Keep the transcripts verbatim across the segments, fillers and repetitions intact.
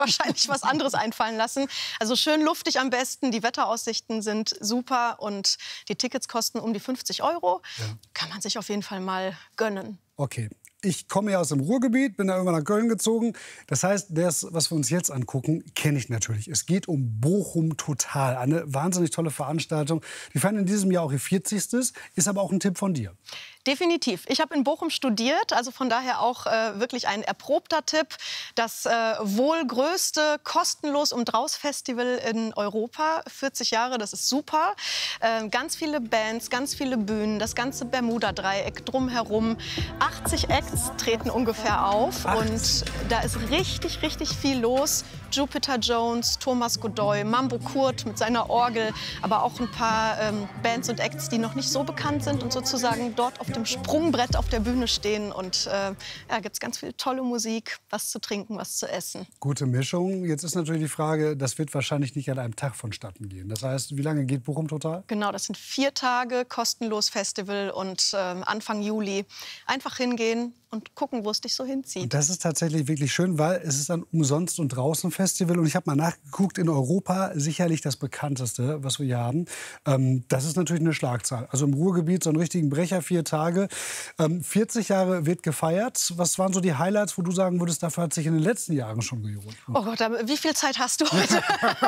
wahrscheinlich was anderes einfallen lassen. Also schön luftig am besten, die Wetteraussichten sind super und die Tickets kosten um die fünfzig Euro. Ja. Kann man sich auf jeden Fall mal gönnen. Okay. Ich komme ja aus dem Ruhrgebiet, bin da irgendwann nach Köln gezogen. Das heißt, das, was wir uns jetzt angucken, kenne ich natürlich. Es geht um Bochum Total, eine wahnsinnig tolle Veranstaltung. Die feiern in diesem Jahr auch ihr vierzigstes Ist aber auch ein Tipp von dir. Definitiv. Ich habe in Bochum studiert, also von daher auch äh, wirklich ein erprobter Tipp. Das äh, wohl größte kostenlos Um-Draus-Festival in Europa. vierzig Jahre, das ist super. Äh, ganz viele Bands, ganz viele Bühnen, das ganze Bermuda-Dreieck drumherum. achtzig Acts treten ungefähr auf und da ist richtig, richtig viel los. Jupiter Jones, Thomas Godoy, Mambo Kurt mit seiner Orgel, aber auch ein paar ähm, Bands und Acts, die noch nicht so bekannt sind und sozusagen dort auf dem Sprungbrett auf der Bühne stehen. Und äh, ja, gibt es ganz viel tolle Musik, was zu trinken, was zu essen. Gute Mischung. Jetzt ist natürlich die Frage, das wird wahrscheinlich nicht an einem Tag vonstatten gehen. Das heißt, wie lange geht Bochum Total? Genau, das sind vier Tage, kostenlos Festival und äh, Anfang Juli. Einfach hingehen und gucken, wo es dich so hinzieht. Und das ist tatsächlich wirklich schön, weil es ist ein Umsonst- und Draußen-Festival. Und ich habe mal nachgeguckt, in Europa sicherlich das bekannteste, was wir hier haben. Ähm, das ist natürlich eine Schlagzahl. Also im Ruhrgebiet so einen richtigen Brecher, vier Tage. Ähm, vierzig Jahre wird gefeiert. Was waren so die Highlights, wo du sagen würdest, dafür hat sich in den letzten Jahren schon gelohnt? Oh Gott, wie viel Zeit hast du heute?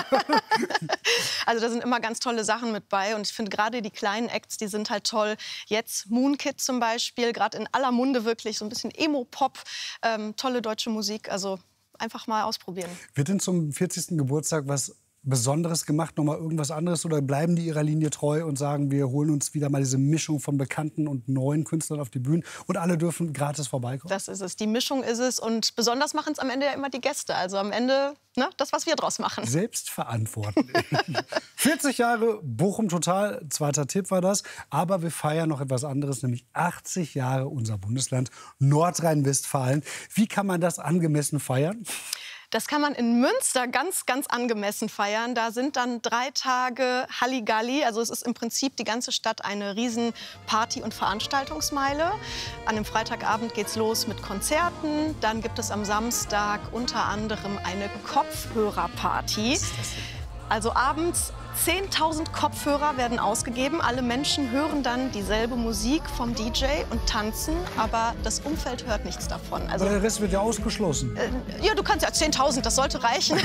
Also da sind immer ganz tolle Sachen mit bei. Und ich finde gerade die kleinen Acts, die sind halt toll. Jetzt Moon Kid zum Beispiel, gerade in aller Munde wirklich, so ein bisschen Emo-Pop, ähm, tolle deutsche Musik, also einfach mal ausprobieren. Wird denn zum vierzigsten Geburtstag was Besonderes gemacht, noch mal irgendwas anderes, oder bleiben die ihrer Linie treu und sagen, wir holen uns wieder mal diese Mischung von bekannten und neuen Künstlern auf die Bühnen und alle dürfen gratis vorbeikommen? Das ist es, die Mischung ist es und besonders machen es am Ende ja immer die Gäste, also am Ende ne, das, was wir draus machen. Selbstverantwortlich. vierzig Jahre Bochum Total, zweiter Tipp war das, aber wir feiern noch etwas anderes, nämlich achtzig Jahre unser Bundesland Nordrhein-Westfalen. Wie kann man das angemessen feiern? Das kann man in Münster ganz, ganz angemessen feiern. Da sind dann drei Tage Halligalli. Also es ist im Prinzip die ganze Stadt eine riesen Party- und Veranstaltungsmeile. An dem Freitagabend geht's los mit Konzerten. Dann gibt es am Samstag unter anderem eine Kopfhörerparty. Also abends zehntausend Kopfhörer werden ausgegeben. Alle Menschen hören dann dieselbe Musik vom D J und tanzen, aber das Umfeld hört nichts davon. Also, aber der Rest wird ja ausgeschlossen. Äh, ja, du kannst ja zehntausend, das sollte reichen.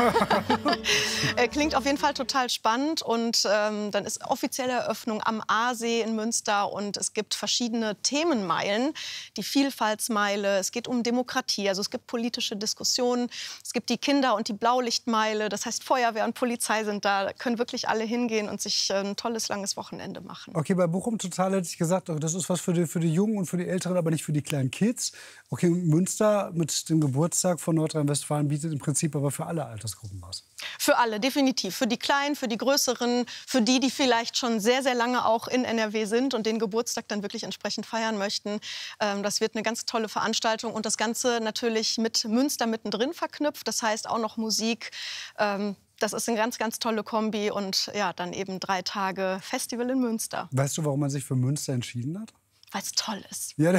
Klingt auf jeden Fall total spannend. Und ähm, dann ist offizielle Eröffnung am Aasee in Münster und es gibt verschiedene Themenmeilen. Die Vielfaltsmeile, es geht um Demokratie, also es gibt politische Diskussionen. Es gibt die Kinder- und die Blaulichtmeile, das heißt Feuerwehr und Polizei sind da, da können wirklich alle hingehen und sich ein tolles, langes Wochenende machen. Okay, bei Bochum Total hätte ich gesagt, das ist was für die, für die Jungen und für die Älteren, aber nicht für die kleinen Kids. Okay, Münster mit dem Geburtstag von Nordrhein-Westfalen bietet im Prinzip aber für alle Altersgruppen was. Für alle, definitiv. Für die Kleinen, für die Größeren, für die, die vielleicht schon sehr, sehr lange auch in N R W sind und den Geburtstag dann wirklich entsprechend feiern möchten. Ähm, das wird eine ganz tolle Veranstaltung und das Ganze natürlich mit Münster mittendrin verknüpft. Das heißt auch noch Musik. Ähm, Das ist eine ganz, ganz tolle Kombi und ja, dann eben drei Tage Festival in Münster. Weißt du, warum man sich für Münster entschieden hat? Weil es toll ist. Ja,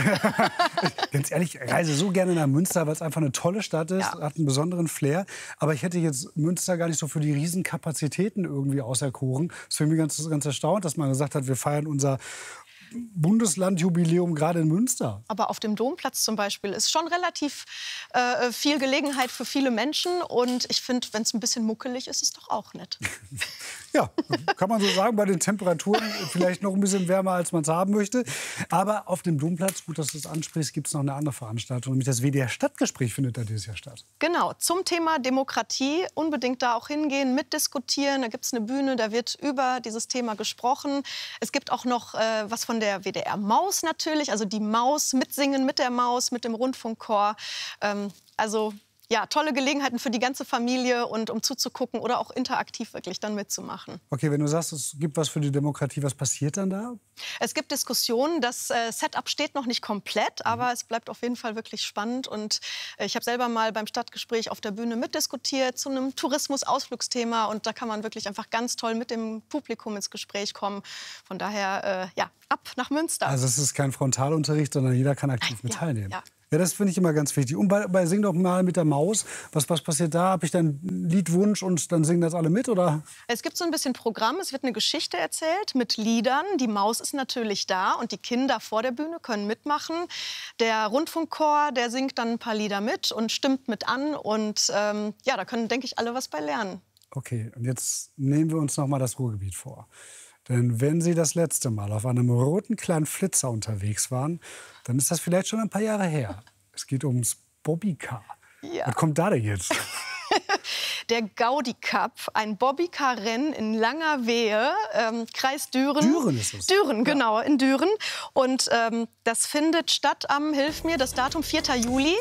ganz ehrlich, ich reise so gerne nach Münster, weil es einfach eine tolle Stadt ist, ja. Hat einen besonderen Flair. Aber ich hätte jetzt Münster gar nicht so für die Riesenkapazitäten irgendwie auserkoren. Das ist für mich ganz, ganz erstaunt, dass man gesagt hat, wir feiern unser Bundeslandjubiläum gerade in Münster. Aber auf dem Domplatz zum Beispiel ist schon relativ äh, viel Gelegenheit für viele Menschen. Und ich finde, wenn es ein bisschen muckelig ist, ist es doch auch nett. Ja, kann man so sagen, bei den Temperaturen vielleicht noch ein bisschen wärmer, als man es haben möchte. Aber auf dem Domplatz, gut, dass du es ansprichst, gibt es noch eine andere Veranstaltung. Nämlich das W D R-Stadtgespräch findet da dieses Jahr statt. Genau, zum Thema Demokratie. Unbedingt da auch hingehen, mitdiskutieren. Da gibt es eine Bühne, da wird über dieses Thema gesprochen. Es gibt auch noch äh, was von der W D R-Maus natürlich. Also die Maus, mitsingen mit der Maus, mit dem Rundfunkchor. Ähm, also ja, tolle Gelegenheiten für die ganze Familie und um zuzugucken oder auch interaktiv wirklich dann mitzumachen. Okay, wenn du sagst, es gibt was für die Demokratie, was passiert dann da? Es gibt Diskussionen, das äh, Setup steht noch nicht komplett, aber mhm. es bleibt auf jeden Fall wirklich spannend. Und äh, ich habe selber mal beim Stadtgespräch auf der Bühne mitdiskutiert zu einem Tourismus-Ausflugsthema und da kann man wirklich einfach ganz toll mit dem Publikum ins Gespräch kommen. Von daher, äh, ja, ab nach Münster. Also es ist kein Frontalunterricht, sondern jeder kann aktiv mit ja, teilnehmen. Ja. Ja, das finde ich immer ganz wichtig. Und bei, bei Sing doch mal mit der Maus, was, was passiert da? Habe ich dann einen Liedwunsch und dann singen das alle mit, oder? Es gibt so ein bisschen Programm, es wird eine Geschichte erzählt mit Liedern. Die Maus ist natürlich da und die Kinder vor der Bühne können mitmachen. Der Rundfunkchor, der singt dann ein paar Lieder mit und stimmt mit an. Und ähm, ja, da können, denke ich, alle was bei lernen. Okay, und jetzt nehmen wir uns noch mal das Ruhrgebiet vor. Denn wenn Sie das letzte Mal auf einem roten kleinen Flitzer unterwegs waren, dann ist das vielleicht schon ein paar Jahre her. Es geht ums Bobbycar. Ja. Was kommt da denn jetzt? Der Gaudi Cup, ein Bobbycar-Rennen in langer Wehe, ähm, Kreis Düren. Düren ist es. Düren, genau, in Düren. Und ähm, das findet statt am, hilf mir, das Datum vierter Juli.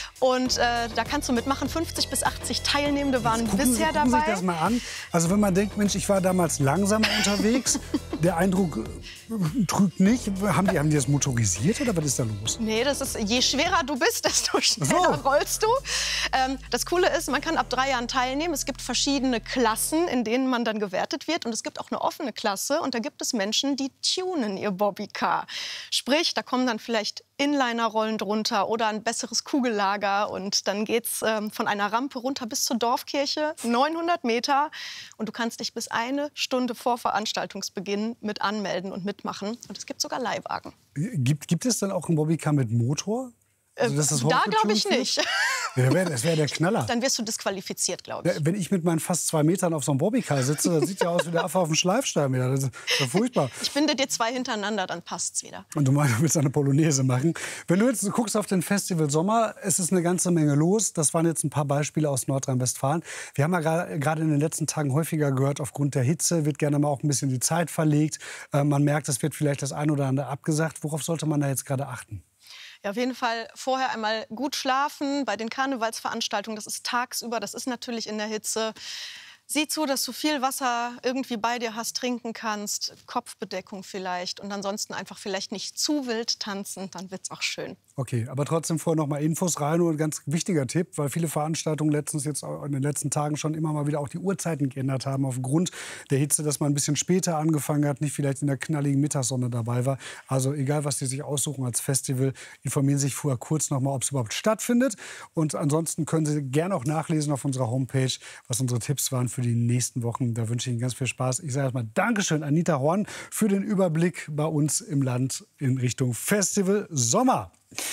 Und äh, da kannst du mitmachen. fünfzig bis achtzig Teilnehmende waren Gucken bisher Sie, gucken dabei. Sie sich das mal an. Also wenn man denkt, Mensch, ich war damals langsamer unterwegs, der Eindruck äh, trügt nicht. Haben die, haben die das motorisiert oder was ist da los? Nee, das ist, je schwerer du bist, desto schneller So. rollst du. Ähm, das Coole ist, man kann ab drei Jahren teilnehmen. Es gibt verschiedene Klassen, in denen man dann gewertet wird. Und es gibt auch eine offene Klasse. Und da gibt es Menschen, die tunen ihr Bobbycar. Sprich, da kommen dann vielleicht Inliner-Rollen drunter oder ein besseres Kugellager. Und dann geht's ähm, von einer Rampe runter bis zur Dorfkirche, neunhundert Meter. Und du kannst dich bis eine Stunde vor Veranstaltungsbeginn mit anmelden und mitmachen. Und es gibt sogar Leihwagen. Gibt, gibt es dann auch ein Bobbycar mit Motor? Also, dass das Da hochgetunt glaube ich wird? nicht. Ja, das wäre wär der Knaller. Dann wirst du disqualifiziert, glaube ich. Ja, wenn ich mit meinen fast zwei Metern auf so einem Bobbycar sitze, das sieht ja aus wie der Affe auf dem Schleifstein. wieder. Das ist ja furchtbar. Ich binde dir zwei hintereinander, dann passt's wieder. Und du meinst, du willst eine Polonaise machen. Wenn du jetzt guckst auf den Festival Sommer, es ist eine ganze Menge los. Das waren jetzt ein paar Beispiele aus Nordrhein-Westfalen. Wir haben ja gerade in den letzten Tagen häufiger gehört, aufgrund der Hitze wird gerne mal auch ein bisschen die Zeit verlegt. Äh, man merkt, es wird vielleicht das ein oder andere abgesagt. Worauf sollte man da jetzt gerade achten? Ja, auf jeden Fall vorher einmal gut schlafen bei den Karnevalsveranstaltungen. Das ist tagsüber, das ist natürlich in der Hitze. Sieh zu, dass du viel Wasser irgendwie bei dir hast, trinken kannst, Kopfbedeckung vielleicht und ansonsten einfach vielleicht nicht zu wild tanzen, dann wird's auch schön. Okay, aber trotzdem vorher noch mal Infos rein und ein ganz wichtiger Tipp, weil viele Veranstaltungen letztens jetzt in den letzten Tagen schon immer mal wieder auch die Uhrzeiten geändert haben aufgrund der Hitze, dass man ein bisschen später angefangen hat, nicht vielleicht in der knalligen Mittagssonne dabei war. Also egal, was die sich aussuchen als Festival, informieren Sie sich vorher kurz noch mal, ob es überhaupt stattfindet. Und ansonsten können Sie gerne auch nachlesen auf unserer Homepage, was unsere Tipps waren für die nächsten Wochen. Da wünsche ich Ihnen ganz viel Spaß. Ich sage erstmal Dankeschön, Anita Horn, für den Überblick bei uns im Land in Richtung Festival Sommer.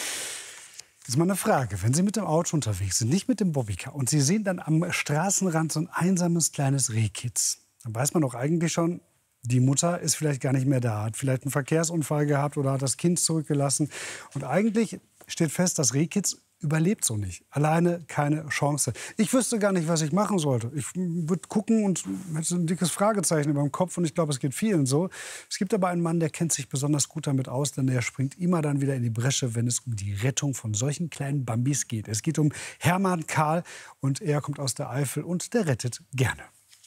Jetzt mal eine Frage. Wenn Sie mit dem Auto unterwegs sind, nicht mit dem Bobbycar, und Sie sehen dann am Straßenrand so ein einsames kleines Rehkitz, dann weiß man doch eigentlich schon, die Mutter ist vielleicht gar nicht mehr da, hat vielleicht einen Verkehrsunfall gehabt oder hat das Kind zurückgelassen. Und eigentlich steht fest, das Rehkitz überlebt so nicht. Alleine keine Chance. Ich wüsste gar nicht, was ich machen sollte. Ich würde gucken und hätte ein dickes Fragezeichen über dem Kopf. Und ich glaube, es geht vielen so. Es gibt aber einen Mann, der kennt sich besonders gut damit aus, denn er springt immer dann wieder in die Bresche, wenn es um die Rettung von solchen kleinen Bambis geht. Es geht um Hermann Kahl und er kommt aus der Eifel und der rettet gerne.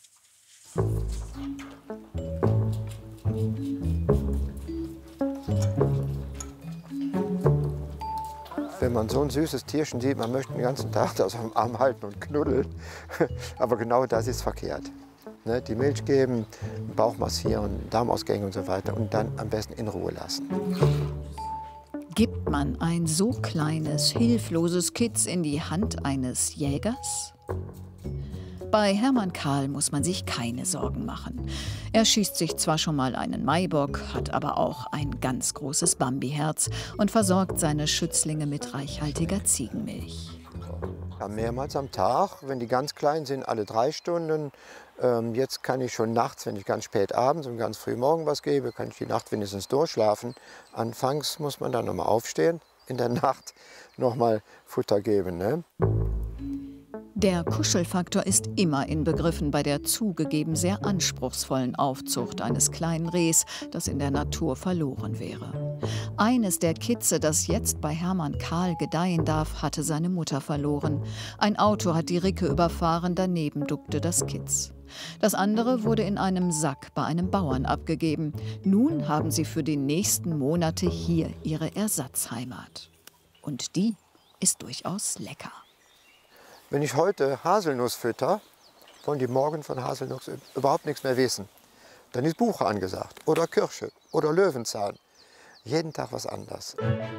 Wenn man so ein süßes Tierchen sieht, man möchte den ganzen Tag das auf dem Arm halten und knuddeln. Aber genau das ist verkehrt. Ne? Die Milch geben, Bauch massieren, Darmausgänge und so weiter und dann am besten in Ruhe lassen. Gibt man ein so kleines, hilfloses Kitz in die Hand eines Jägers? Bei Hermann Kahl muss man sich keine Sorgen machen. Er schießt sich zwar schon mal einen Maibock, hat aber auch ein ganz großes Bambiherz und versorgt seine Schützlinge mit reichhaltiger Ziegenmilch. Ja, mehrmals am Tag, wenn die ganz klein sind, alle drei Stunden. Ähm, jetzt kann ich schon nachts, wenn ich ganz spät abends und ganz früh morgen was gebe, kann ich die Nacht wenigstens durchschlafen. Anfangs muss man dann noch mal aufstehen, in der Nacht noch mal Futter geben. Ne? Der Kuschelfaktor ist immer inbegriffen bei der zugegeben sehr anspruchsvollen Aufzucht eines kleinen Rehs, das in der Natur verloren wäre. Eines der Kitze, das jetzt bei Hermann Kahl gedeihen darf, hatte seine Mutter verloren. Ein Auto hat die Ricke überfahren, daneben duckte das Kitz. Das andere wurde in einem Sack bei einem Bauern abgegeben. Nun haben sie für die nächsten Monate hier ihre Ersatzheimat. Und die ist durchaus lecker. Wenn ich heute Haselnuss fütter, wollen die morgen von Haselnuss überhaupt nichts mehr wissen. Dann ist Buche angesagt oder Kirsche oder Löwenzahn. Jeden Tag was anderes.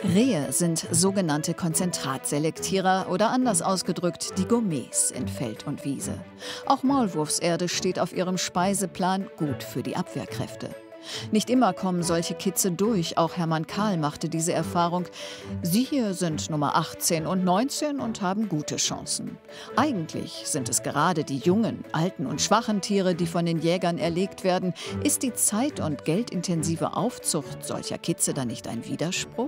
Rehe sind sogenannte Konzentratselektierer oder anders ausgedrückt die Gourmets in Feld und Wiese. Auch Maulwurfserde steht auf ihrem Speiseplan gut für die Abwehrkräfte. Nicht immer kommen solche Kitze durch, auch Hermann Kahl machte diese Erfahrung. Sie hier sind Nummer achtzehn und neunzehn und haben gute Chancen. Eigentlich sind es gerade die jungen, alten und schwachen Tiere, die von den Jägern erlegt werden. Ist die zeit- und geldintensive Aufzucht solcher Kitze dann nicht ein Widerspruch?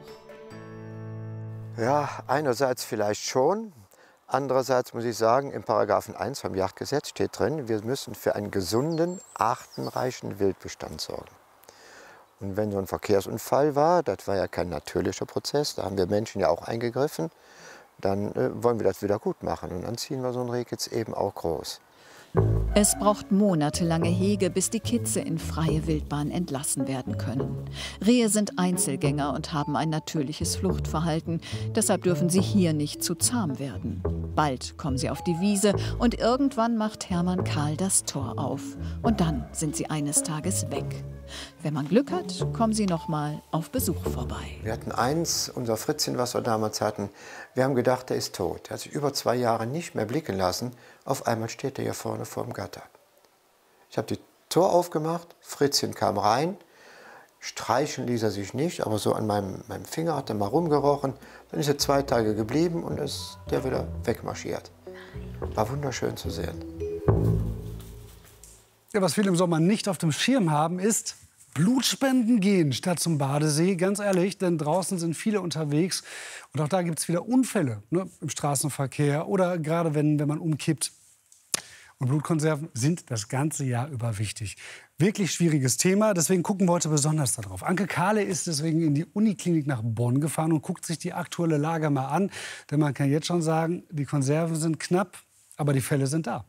Ja, einerseits vielleicht schon. Andererseits muss ich sagen, im Paragraphen eins vom Jagdgesetz steht drin, wir müssen für einen gesunden, artenreichen Wildbestand sorgen. Und wenn so ein Verkehrsunfall war, das war ja kein natürlicher Prozess, da haben wir Menschen ja auch eingegriffen, dann äh, wollen wir das wieder gut machen. Und dann ziehen wir so ein Rehkitz eben auch groß. Es braucht monatelange Hege, bis die Kitze in freie Wildbahn entlassen werden können. Rehe sind Einzelgänger und haben ein natürliches Fluchtverhalten. Deshalb dürfen sie hier nicht zu zahm werden. Bald kommen sie auf die Wiese und irgendwann macht Hermann Kahl das Tor auf. Und dann sind sie eines Tages weg. Wenn man Glück hat, kommen sie noch mal auf Besuch vorbei. Wir hatten eins, unser Fritzchen, was wir damals hatten. Wir haben gedacht, der ist tot. Der hat sich über zwei Jahre nicht mehr blicken lassen. Auf einmal steht er hier vorne vor dem Gatter. Ich habe die Tor aufgemacht, Fritzchen kam rein. Streichen ließ er sich nicht, aber so an meinem, meinem Finger hat er mal rumgerochen. Dann ist er zwei Tage geblieben und ist der wieder wegmarschiert. War wunderschön zu sehen. Ja, was viele im Sommer nicht auf dem Schirm haben, ist Blutspenden gehen statt zum Badesee. Ganz ehrlich, denn draußen sind viele unterwegs. Und auch da gibt es wieder Unfälle, ne, im Straßenverkehr oder gerade wenn, wenn man umkippt. Und Blutkonserven sind das ganze Jahr über wichtig. Wirklich schwieriges Thema, deswegen gucken wir heute besonders darauf. Anke Kahle ist deswegen in die Uniklinik nach Bonn gefahren und guckt sich die aktuelle Lage mal an. Denn man kann jetzt schon sagen, die Konserven sind knapp, aber die Fälle sind da.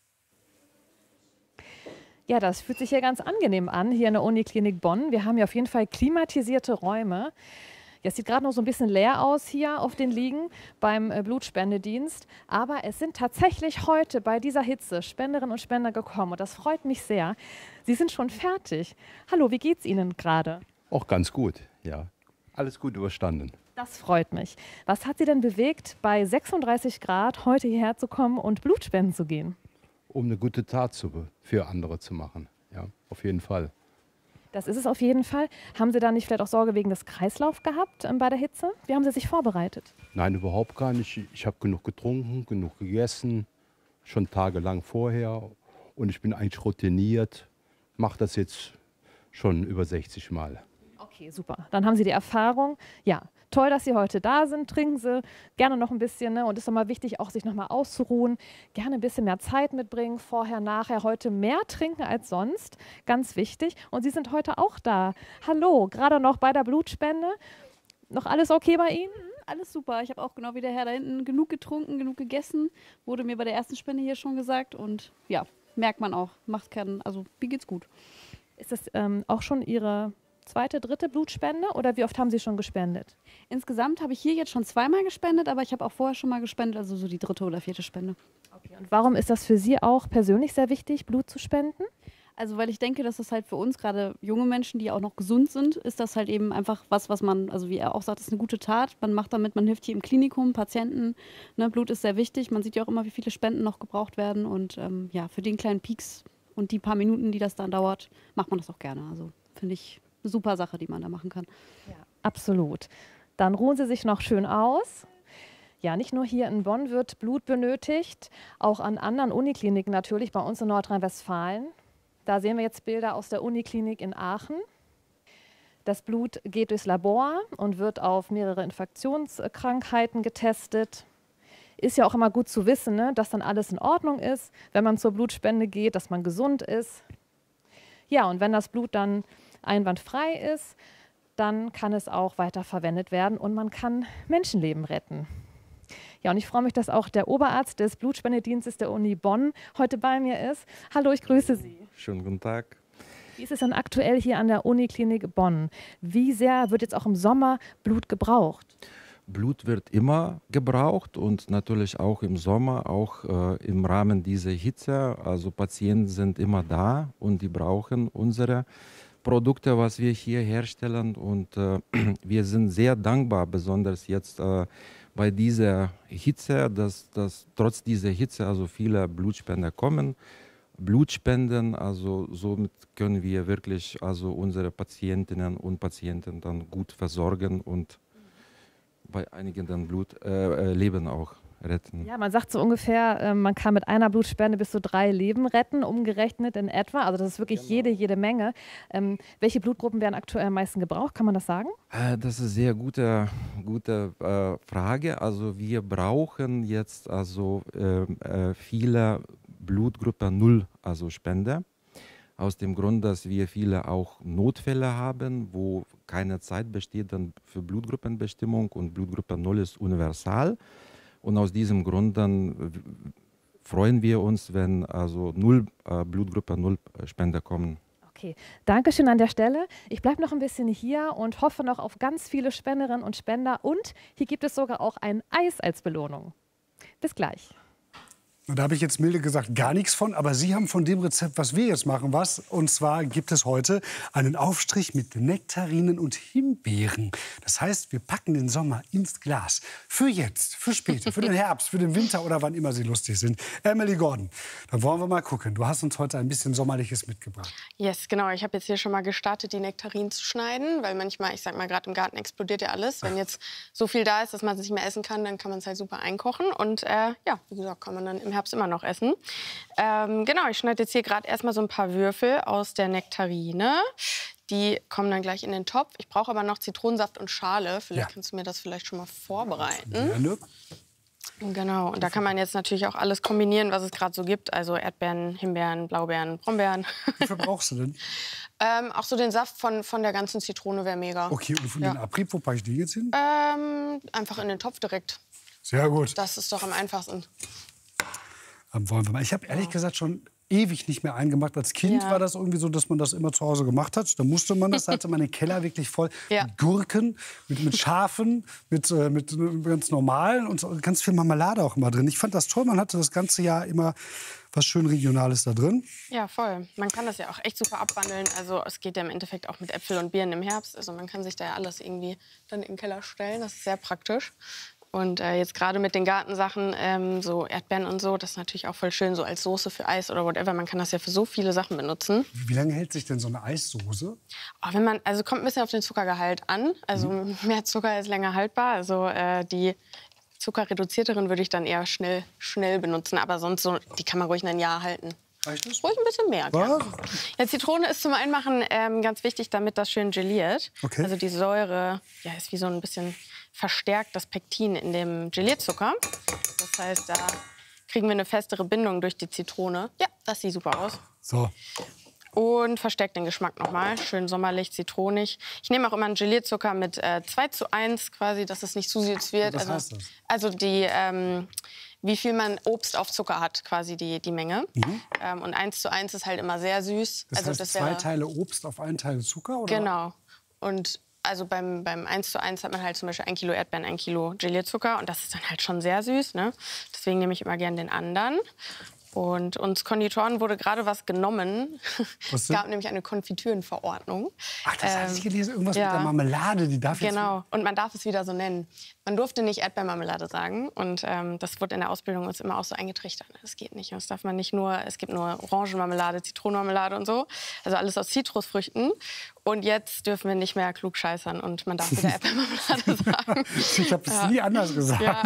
Ja, das fühlt sich hier ganz angenehm an, hier in der Uniklinik Bonn. Wir haben hier auf jeden Fall klimatisierte Räume. Ja, es sieht gerade noch so ein bisschen leer aus hier auf den Liegen beim äh, Blutspendedienst. Aber es sind tatsächlich heute bei dieser Hitze Spenderinnen und Spender gekommen. Und das freut mich sehr. Sie sind schon fertig. Hallo, wie geht's Ihnen gerade? Auch ganz gut, ja. Alles gut überstanden. Das freut mich. Was hat Sie denn bewegt, bei sechsunddreißig Grad heute hierher zu kommen und Blutspenden zu gehen? Um eine gute Tat zu, für andere zu machen. Ja, auf jeden Fall. Das ist es auf jeden Fall. Haben Sie da nicht vielleicht auch Sorge wegen des Kreislaufs gehabt ähm, bei der Hitze? Wie haben Sie sich vorbereitet? Nein, überhaupt gar nicht. Ich habe genug getrunken, genug gegessen, schon tagelang vorher. Und ich bin eigentlich routiniert, mache das jetzt schon über sechzig Mal. Okay, super. Dann haben Sie die Erfahrung. Ja, toll, dass Sie heute da sind. Trinken Sie gerne noch ein bisschen. Ne? Und es ist nochmal wichtig, auch sich nochmal auszuruhen. Gerne ein bisschen mehr Zeit mitbringen. Vorher, nachher. Heute mehr trinken als sonst. Ganz wichtig. Und Sie sind heute auch da. Hallo, gerade noch bei der Blutspende. Noch alles okay bei Ihnen? Alles super. Ich habe auch genau wie der Herr da hinten genug getrunken, genug gegessen. Wurde mir bei der ersten Spende hier schon gesagt. Und ja, merkt man auch. Macht keinen, also mir geht's gut. Ist das ähm, auch schon Ihre zweite, dritte Blutspende oder wie oft haben Sie schon gespendet? Insgesamt habe ich hier jetzt schon zweimal gespendet, aber ich habe auch vorher schon mal gespendet, also so die dritte oder vierte Spende. Okay. Und warum ist das für Sie auch persönlich sehr wichtig, Blut zu spenden? Also weil ich denke, dass das halt für uns, gerade junge Menschen, die auch noch gesund sind, ist das halt eben einfach was, was man, also wie er auch sagt, ist eine gute Tat. Man macht damit, man hilft hier im Klinikum, Patienten. Ne, Blut ist sehr wichtig. Man sieht ja auch immer, wie viele Spenden noch gebraucht werden. Und ähm, ja, für den kleinen Peaks und die paar Minuten, die das dann dauert, macht man das auch gerne. Also finde ich eine super Sache, die man da machen kann. Ja, absolut. Dann ruhen Sie sich noch schön aus. Ja, nicht nur hier in Bonn wird Blut benötigt, auch an anderen Unikliniken natürlich, bei uns in Nordrhein-Westfalen. Da sehen wir jetzt Bilder aus der Uniklinik in Aachen. Das Blut geht durchs Labor und wird auf mehrere Infektionskrankheiten getestet. Ist ja auch immer gut zu wissen, ne, dass dann alles in Ordnung ist, wenn man zur Blutspende geht, dass man gesund ist. Ja, und wenn das Blut dann einwandfrei ist, dann kann es auch weiter verwendet werden und man kann Menschenleben retten. Ja, und ich freue mich, dass auch der Oberarzt des Blutspendedienstes der Uni Bonn heute bei mir ist. Hallo, ich grüße Sie. Schönen guten Tag. Wie ist es denn aktuell hier an der Uniklinik Bonn? Wie sehr wird jetzt auch im Sommer Blut gebraucht? Blut wird immer gebraucht und natürlich auch im Sommer, auch äh, im Rahmen dieser Hitze. Also Patienten sind immer da und die brauchen unsere Produkte, was wir hier herstellen. Und äh, wir sind sehr dankbar, besonders jetzt äh, bei dieser Hitze, dass, dass trotz dieser Hitze also viele Blutspender kommen. Blutspenden, also somit können wir wirklich also unsere Patientinnen und Patienten dann gut versorgen und bei einigen dann Blut, äh, Leben auch retten. Ja, man sagt so ungefähr, äh, man kann mit einer Blutspende bis zu drei Leben retten, umgerechnet in etwa. Also das ist wirklich genau. jede, jede Menge. Ähm, welche Blutgruppen werden aktuell am meisten gebraucht? Kann man das sagen? Äh, das ist eine sehr gute, gute äh, Frage. Also wir brauchen jetzt also äh, äh, viele Blutgruppe null, also Spender. Aus dem Grund, dass wir viele auch Notfälle haben, wo keine Zeit besteht dann für Blutgruppenbestimmung und Blutgruppe null ist universal. Und aus diesem Grund dann freuen wir uns, wenn also null, äh, Blutgruppe null Spender kommen. Okay, danke schön an der Stelle. Ich bleibe noch ein bisschen hier und hoffe noch auf ganz viele Spenderinnen und Spender. Und hier gibt es sogar auch ein Eis als Belohnung. Bis gleich. Da habe ich jetzt milde gesagt gar nichts von, aber Sie haben von dem Rezept, was wir jetzt machen, was. Und zwar gibt es heute einen Aufstrich mit Nektarinen und Himbeeren. Das heißt, wir packen den Sommer ins Glas. Für jetzt, für später, für den Herbst, für den Winter oder wann immer Sie lustig sind. Emily Gordon, dann wollen wir mal gucken. Du hast uns heute ein bisschen Sommerliches mitgebracht. Yes, genau. Ich habe jetzt hier schon mal gestartet, die Nektarinen zu schneiden, weil manchmal, ich sag mal, gerade im Garten explodiert ja alles. Wenn jetzt so viel da ist, dass man es nicht mehr essen kann, dann kann man es halt super einkochen. Und äh, ja, wie gesagt, kann man dann im Herbst immer noch essen. Ähm, genau, ich schneide jetzt hier gerade erstmal so ein paar Würfel aus der Nektarine. Die kommen dann gleich in den Topf. Ich brauche aber noch Zitronensaft und Schale. Vielleicht ja. kannst du mir das vielleicht schon mal vorbereiten. Gerne. Genau, und da kann man jetzt natürlich auch alles kombinieren, was es gerade so gibt. Also Erdbeeren, Himbeeren, Blaubeeren, Brombeeren. Wie viel brauchst du denn? ähm, auch so den Saft von, von der ganzen Zitrone wäre mega. Okay, und von ja. den Abrieb, wo packe ich die jetzt hin? Ähm, einfach in den Topf direkt. Sehr gut. Das ist doch am einfachsten. Ähm, wollen wir mal. Ich habe ehrlich gesagt schon ewig nicht mehr eingemacht. Als Kind ja. war das irgendwie so, dass man das immer zu Hause gemacht hat. Da musste man das. Da hatte man den Keller wirklich voll ja. mit Gurken, mit, mit Schafen, mit, äh, mit ganz normalen und so, ganz viel Marmelade auch immer drin. Ich fand das toll. Man hatte das ganze Jahr immer was schön Regionales da drin. Ja, voll. Man kann das ja auch echt super abwandeln. Also es geht ja im Endeffekt auch mit Äpfel und Birnen im Herbst. Also man kann sich da ja alles irgendwie dann in den Keller stellen. Das ist sehr praktisch. Und äh, jetzt gerade mit den Gartensachen, ähm, so Erdbeeren und so, das ist natürlich auch voll schön, so als Soße für Eis oder whatever. Man kann das ja für so viele Sachen benutzen. Wie lange hält sich denn so eine Eissoße? Oh, wenn man, also kommt ein bisschen auf den Zuckergehalt an. Also mhm. mehr Zucker ist länger haltbar. Also äh, die zuckerreduzierteren würde ich dann eher schnell, schnell benutzen. Aber sonst so, die kann man ruhig ein Jahr halten. Reicht das? Ruhig ein bisschen mehr. Ja. Ja, Zitrone ist zum Einmachen ähm, ganz wichtig, damit das schön geliert. Okay. Also die Säure ja, ist wie so ein bisschen verstärkt das Pektin in dem Gelierzucker. Das heißt, da kriegen wir eine festere Bindung durch die Zitrone. Ja, das sieht super aus. So. Und verstärkt den Geschmack nochmal. Schön sommerlich, zitronig. Ich nehme auch immer einen Gelierzucker mit äh, zwei zu eins quasi, dass es nicht zu süß wird. Was also, heißt das? Also die, ähm, wie viel man Obst auf Zucker hat, quasi die, die Menge. Mhm. Ähm, und eins zu eins ist halt immer sehr süß. Das also heißt das zwei wäre, Teile Obst auf einen Teil Zucker? Oder? Genau. Und also beim, beim eins zu eins hat man halt zum Beispiel ein Kilo Erdbeeren, ein Kilo Gelierzucker. Und das ist dann halt schon sehr süß. Ne? Deswegen nehme ich immer gern den anderen. Und uns Konditoren wurde gerade was genommen. Was es gab nämlich eine Konfitürenverordnung. Ach, das ähm, hatte ich gelesen. Irgendwas ja. mit der Marmelade. Die darf jetzt genau. Und man darf es wieder so nennen. Man durfte nicht Erdbeermarmelade sagen. Und ähm, das wurde in der Ausbildung uns immer auch so eingetrichtert. Das geht nicht. Das darf man nicht nur. Es gibt nur Orangenmarmelade, Zitronenmarmelade und so. Also alles aus Zitrusfrüchten. Und jetzt dürfen wir nicht mehr klugscheißern und man darf wieder Erdbeermarmelade sagen. Ich habe es ja. nie anders gesagt. Ja.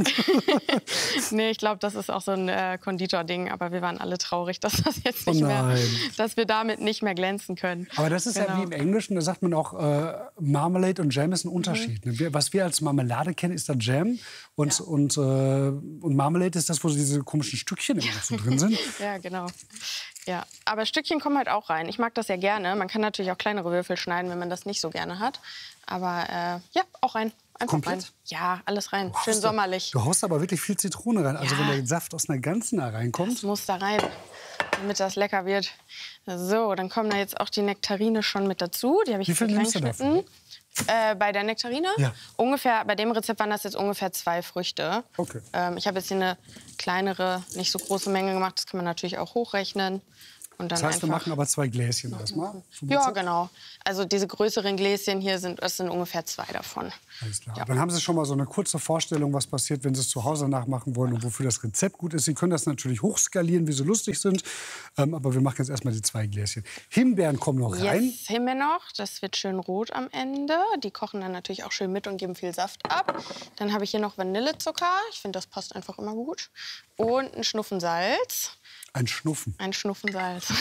Nee, ich glaube, das ist auch so ein äh, Konditor-Ding. Aber wir waren alle traurig, dass das jetzt nicht oh mehr, dass wir damit nicht mehr glänzen können. Aber das ist genau. ja wie im Englischen, da sagt man auch, äh, Marmalade und Jam ist ein Unterschied. Mhm. Wir, was wir als Marmelade kennen, ist das Jam. Und, ja. und, äh, und Marmalade ist das, wo diese komischen Stückchen immer noch so drin sind. Ja, genau. Ja, aber Stückchen kommen halt auch rein. Ich mag das ja gerne. Man kann natürlich auch kleinere Würfel schneiden, wenn man das nicht so gerne hat. Aber äh, ja, auch rein. Einfach komplett? Rein. Ja, alles rein. Du Schön da, sommerlich. Du haust aber wirklich viel Zitrone rein. Also ja. wenn der Saft aus einer ganzen da reinkommt. Das muss da rein, damit das lecker wird. So, dann kommen da jetzt auch die Nektarine schon mit dazu. Die habe ich Wie viel nimmst du davon? Äh, bei der Nektarine? Ja. Ungefähr, bei dem Rezept waren das jetzt ungefähr zwei Früchte. Okay. Ähm, ich habe jetzt hier eine kleinere, nicht so große Menge gemacht. Das kann man natürlich auch hochrechnen. Und dann das heißt, wir einfach machen aber zwei Gläschen erstmal? Ja, genau. Also diese größeren Gläschen hier sind, das sind ungefähr zwei davon. Alles klar. Ja. Dann haben Sie schon mal so eine kurze Vorstellung, was passiert, wenn Sie es zu Hause nachmachen wollen und wofür das Rezept gut ist. Sie können das natürlich hochskalieren, wie Sie lustig sind. Ähm, aber wir machen jetzt erstmal die zwei Gläschen. Himbeeren kommen noch rein. Yes, Himbeeren noch. Das wird schön rot am Ende. Die kochen dann natürlich auch schön mit und geben viel Saft ab. Dann habe ich hier noch Vanillezucker. Ich finde, das passt einfach immer gut. Und ein Schnuffen Salz. Ein Schnuffen. Ein Schnuffen Salz.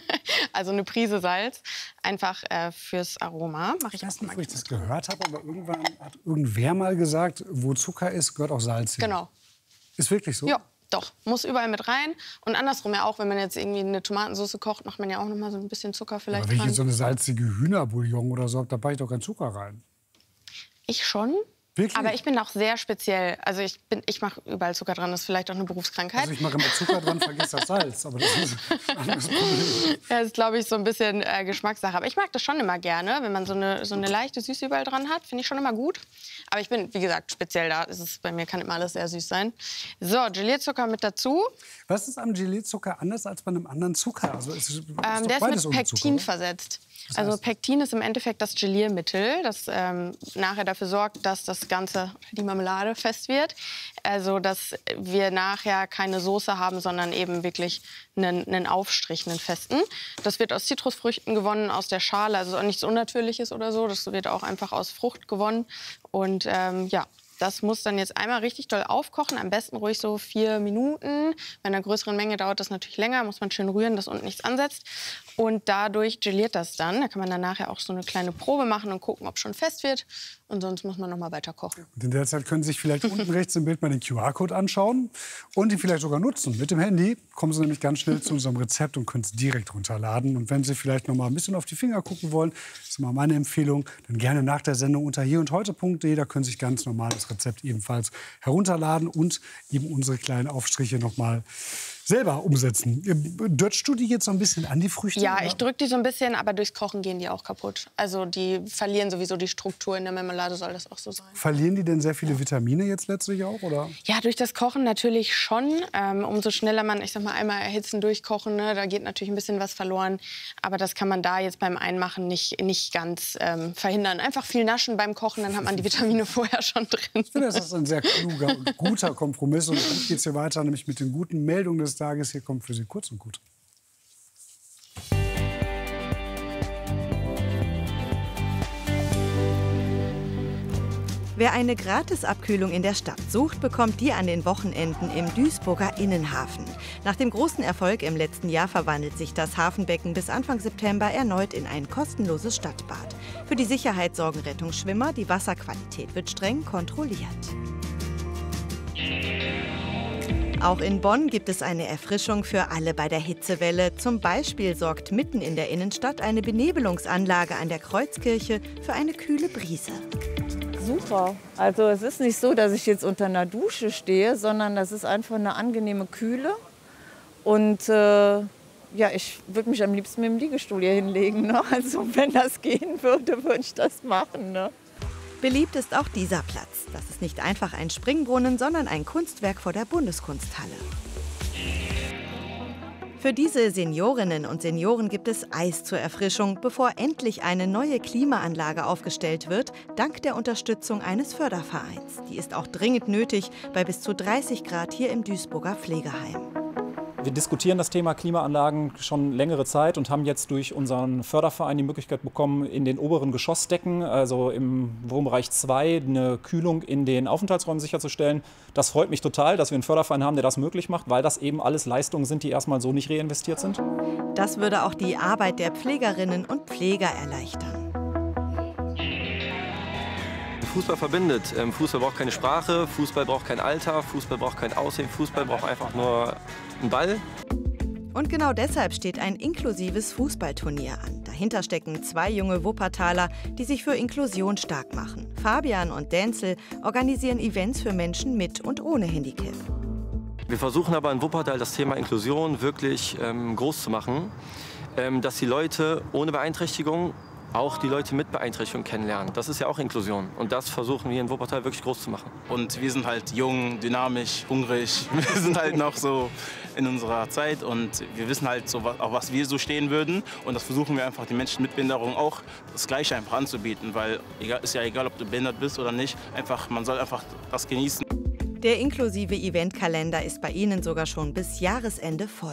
Also eine Prise Salz. Einfach äh, fürs Aroma. Mach ich Ich weiß auch nicht, mal wo ich das gehört habe, aber irgendwann hat irgendwer mal gesagt, wo Zucker ist, gehört auch Salz hin. Genau. Ist wirklich so? Ja, doch. Muss überall mit rein. Und andersrum ja auch, wenn man jetzt irgendwie eine Tomatensauce kocht, macht man ja auch noch mal so ein bisschen Zucker vielleicht Aber wenn ich dran. jetzt so eine salzige Hühnerbouillon oder so habe, da packe ich doch keinen Zucker rein. Ich schon. Wirklich? Aber ich bin auch sehr speziell. Also ich, bin, ich mache überall Zucker dran. Das ist vielleicht auch eine Berufskrankheit. Also ich mache immer Zucker dran, vergiss das Salz. Aber das ist ein anderes Problem. Das ist, glaube ich, so ein bisschen äh, Geschmackssache. Aber ich mag das schon immer gerne, wenn man so eine, so eine leichte Süße überall dran hat. Finde ich schon immer gut. Aber ich bin, wie gesagt, speziell da. Ist es, bei mir kann immer alles sehr süß sein. So, Gelierzucker mit dazu. Was ist am Gelierzucker anders als bei einem anderen Zucker? Also ist, ist Ähm, der ist mit Pektin Zucker, versetzt. Das Also heißt- Pektin ist im Endeffekt das Geliermittel, das ähm, nachher dafür sorgt, dass das Ganze, die Marmelade fest wird. Also dass wir nachher keine Soße haben, sondern eben wirklich einen, einen Aufstrich, einen festen. Das wird aus Zitrusfrüchten gewonnen, aus der Schale, also auch nichts Unnatürliches oder so. Das wird auch einfach aus Frucht gewonnen. Und ähm, ja, das muss dann jetzt einmal richtig doll aufkochen, am besten ruhig so vier Minuten. Bei einer größeren Menge dauert das natürlich länger, muss man schön rühren, dass unten nichts ansetzt. Und dadurch geliert das dann. Da kann man dann nachher auch so eine kleine Probe machen und gucken, ob es schon fest wird. Und sonst muss man noch mal weiter kochen. Und in der Zeit können Sie sich vielleicht unten rechts im Bild mal den Q R-Code anschauen und ihn vielleicht sogar nutzen. Mit dem Handy kommen Sie nämlich ganz schnell zu unserem Rezept und können es direkt runterladen. Und wenn Sie vielleicht noch mal ein bisschen auf die Finger gucken wollen, das ist immer meine Empfehlung, dann gerne nach der Sendung unter hier und heute punkt de. Da können Sie sich ganz normal das Rezept ebenfalls herunterladen und eben unsere kleinen Aufstriche noch mal selber umsetzen. Dötschst du die jetzt so ein bisschen an, die Früchte? Ja, oder? ich drücke die so ein bisschen, aber durchs Kochen gehen die auch kaputt. Also die verlieren sowieso die Struktur. In der Marmelade soll das auch so sein. Verlieren die denn sehr viele Vitamine jetzt letztlich auch, oder? Ja, durch das Kochen natürlich schon. Ähm, umso schneller man, ich sag mal, einmal erhitzen, durchkochen, ne, da geht natürlich ein bisschen was verloren. Aber das kann man da jetzt beim Einmachen nicht, nicht ganz ähm, verhindern. Einfach viel naschen beim Kochen, dann hat man die Vitamine vorher schon drin. Ich finde, das ist ein sehr kluger und guter Kompromiss. Und dann geht es hier weiter, nämlich mit den guten Meldungen des Tages. Hier kommt für Sie kurz und gut. Wer eine Gratisabkühlung in der Stadt sucht, bekommt die an den Wochenenden im Duisburger Innenhafen. Nach dem großen Erfolg im letzten Jahr verwandelt sich das Hafenbecken bis Anfang September erneut in ein kostenloses Stadtbad. Für die Sicherheit sorgen Rettungsschwimmer, die Wasserqualität wird streng kontrolliert. Auch in Bonn gibt es eine Erfrischung für alle bei der Hitzewelle. Zum Beispiel sorgt mitten in der Innenstadt eine Benebelungsanlage an der Kreuzkirche für eine kühle Brise. Super. Also es ist nicht so, dass ich jetzt unter einer Dusche stehe, sondern das ist einfach eine angenehme Kühle. Und äh, ja, ich würde mich am liebsten mit dem Liegestuhl hier hinlegen. Ne? Also wenn das gehen würde, würde ich das machen. Ne? Beliebt ist auch dieser Platz. Das ist nicht einfach ein Springbrunnen, sondern ein Kunstwerk vor der Bundeskunsthalle. Für diese Seniorinnen und Senioren gibt es Eis zur Erfrischung, bevor endlich eine neue Klimaanlage aufgestellt wird, dank der Unterstützung eines Fördervereins. Die ist auch dringend nötig bei bis zu dreißig Grad hier im Duisburger Pflegeheim. Wir diskutieren das Thema Klimaanlagen schon längere Zeit und haben jetzt durch unseren Förderverein die Möglichkeit bekommen, in den oberen Geschossdecken, also im Wohnbereich zwei, eine Kühlung in den Aufenthaltsräumen sicherzustellen. Das freut mich total, dass wir einen Förderverein haben, der das möglich macht, weil das eben alles Leistungen sind, die erstmal so nicht reinvestiert sind. Das würde auch die Arbeit der Pflegerinnen und Pfleger erleichtern. Fußball verbindet. Fußball braucht keine Sprache, Fußball braucht kein Alter, Fußball braucht kein Aussehen, Fußball braucht einfach nur einen Ball. Und genau deshalb steht ein inklusives Fußballturnier an. Dahinter stecken zwei junge Wuppertaler, die sich für Inklusion stark machen. Fabian und Denzel organisieren Events für Menschen mit und ohne Handicap. Wir versuchen aber in Wuppertal das Thema Inklusion wirklich ähm, groß zu machen, ähm, dass die Leute ohne Beeinträchtigung auch die Leute mit Beeinträchtigung kennenlernen. Das ist ja auch Inklusion. Und das versuchen wir in Wuppertal wirklich groß zu machen. Und wir sind halt jung, dynamisch, hungrig. Wir sind halt noch so in unserer Zeit und wir wissen halt, so, auf was wir so stehen würden. Und das versuchen wir einfach den Menschen mit Behinderung auch das Gleiche einfach anzubieten, weil egal, ist ja egal, ob du behindert bist oder nicht, einfach, man soll einfach das genießen. Der inklusive Eventkalender ist bei Ihnen sogar schon bis Jahresende voll.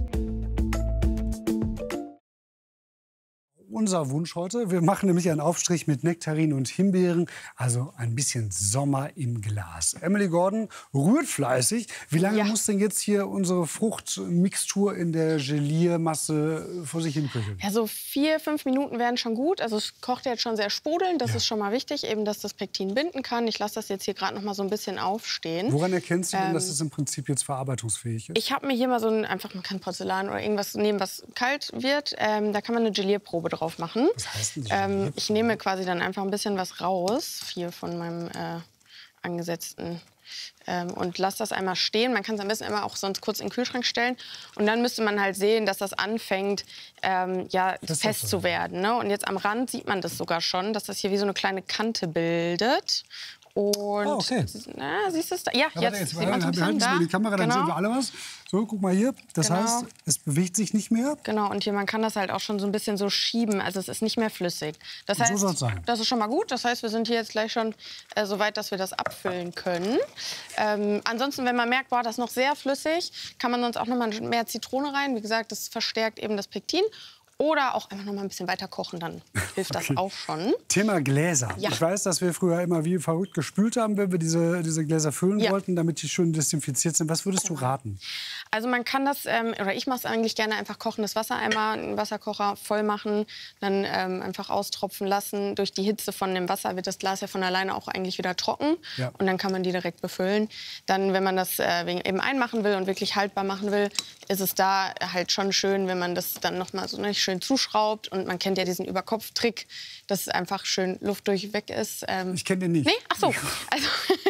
Unser Wunsch heute, wir machen nämlich einen Aufstrich mit Nektarinen und Himbeeren, also ein bisschen Sommer im Glas. Emily Gordon rührt fleißig. Wie lange ja. muss denn jetzt hier unsere Fruchtmixtur in der Geliermasse vor sich hin köcheln? Ja, so vier, fünf Minuten wären schon gut. Also es kocht jetzt schon sehr sprudelnd, das ja. ist schon mal wichtig, eben, dass das Pektin binden kann. Ich lasse das jetzt hier gerade noch mal so ein bisschen aufstehen. Woran erkennst du denn, ähm, dass es im Prinzip jetzt verarbeitungsfähig ist? Ich habe mir hier mal so ein, einfach, man kann Porzellan oder irgendwas nehmen, was kalt wird. Ähm, da kann man eine Gelierprobe drauf machen. Was heißt denn ähm, ich nehme quasi dann einfach ein bisschen was raus, hier von meinem äh, angesetzten ähm, und lasse das einmal stehen. Man kann es am besten immer auch sonst kurz in den Kühlschrank stellen. Und dann müsste man halt sehen, dass das anfängt, ähm, ja, das fest zu werden. Ne? Und jetzt am Rand sieht man das sogar schon, dass das hier wie so eine kleine Kante bildet. Und oh, okay. na, siehst du es da? Ja, ja, jetzt, jetzt sieht man es ein wir halten bisschen mal da. die Kamera, dann genau. sehen wir alle was. So, guck mal hier. Das Genau. heißt, es bewegt sich nicht mehr. Genau, und hier, man kann das halt auch schon so ein bisschen so schieben. Also es ist nicht mehr flüssig. Das heißt, so soll's sein. Das ist schon mal gut. Das heißt, wir sind hier jetzt gleich schon äh, so weit, dass wir das abfüllen können. Ähm, ansonsten, wenn man merkt, boah, das ist noch sehr flüssig, kann man sonst auch noch mal mehr Zitrone rein. Wie gesagt, das verstärkt eben das Pektin. Oder auch einfach noch mal ein bisschen weiter kochen, dann hilft okay. das auch schon. Thema Gläser. Ja. Ich weiß, dass wir früher immer wie verrückt gespült haben, wenn wir diese, diese Gläser füllen ja. wollten, damit die schön desinfiziert sind. Was würdest du raten? Also man kann das, ähm, oder ich mache es eigentlich gerne, einfach kochendes Wasser einmal, einen Wasserkocher voll machen, dann ähm, einfach austropfen lassen. Durch die Hitze von dem Wasser wird das Glas ja von alleine auch eigentlich wieder trocken. Ja. Und dann kann man die direkt befüllen. Dann, wenn man das äh, eben einmachen will und wirklich haltbar machen will, ist es da halt schon schön, wenn man das dann noch mal so nicht schön zuschraubt. Und man kennt ja diesen Überkopftrick, dass einfach schön Luft durchweg ist. Ähm, ich kenne den nicht. Nee? Ach so. Also,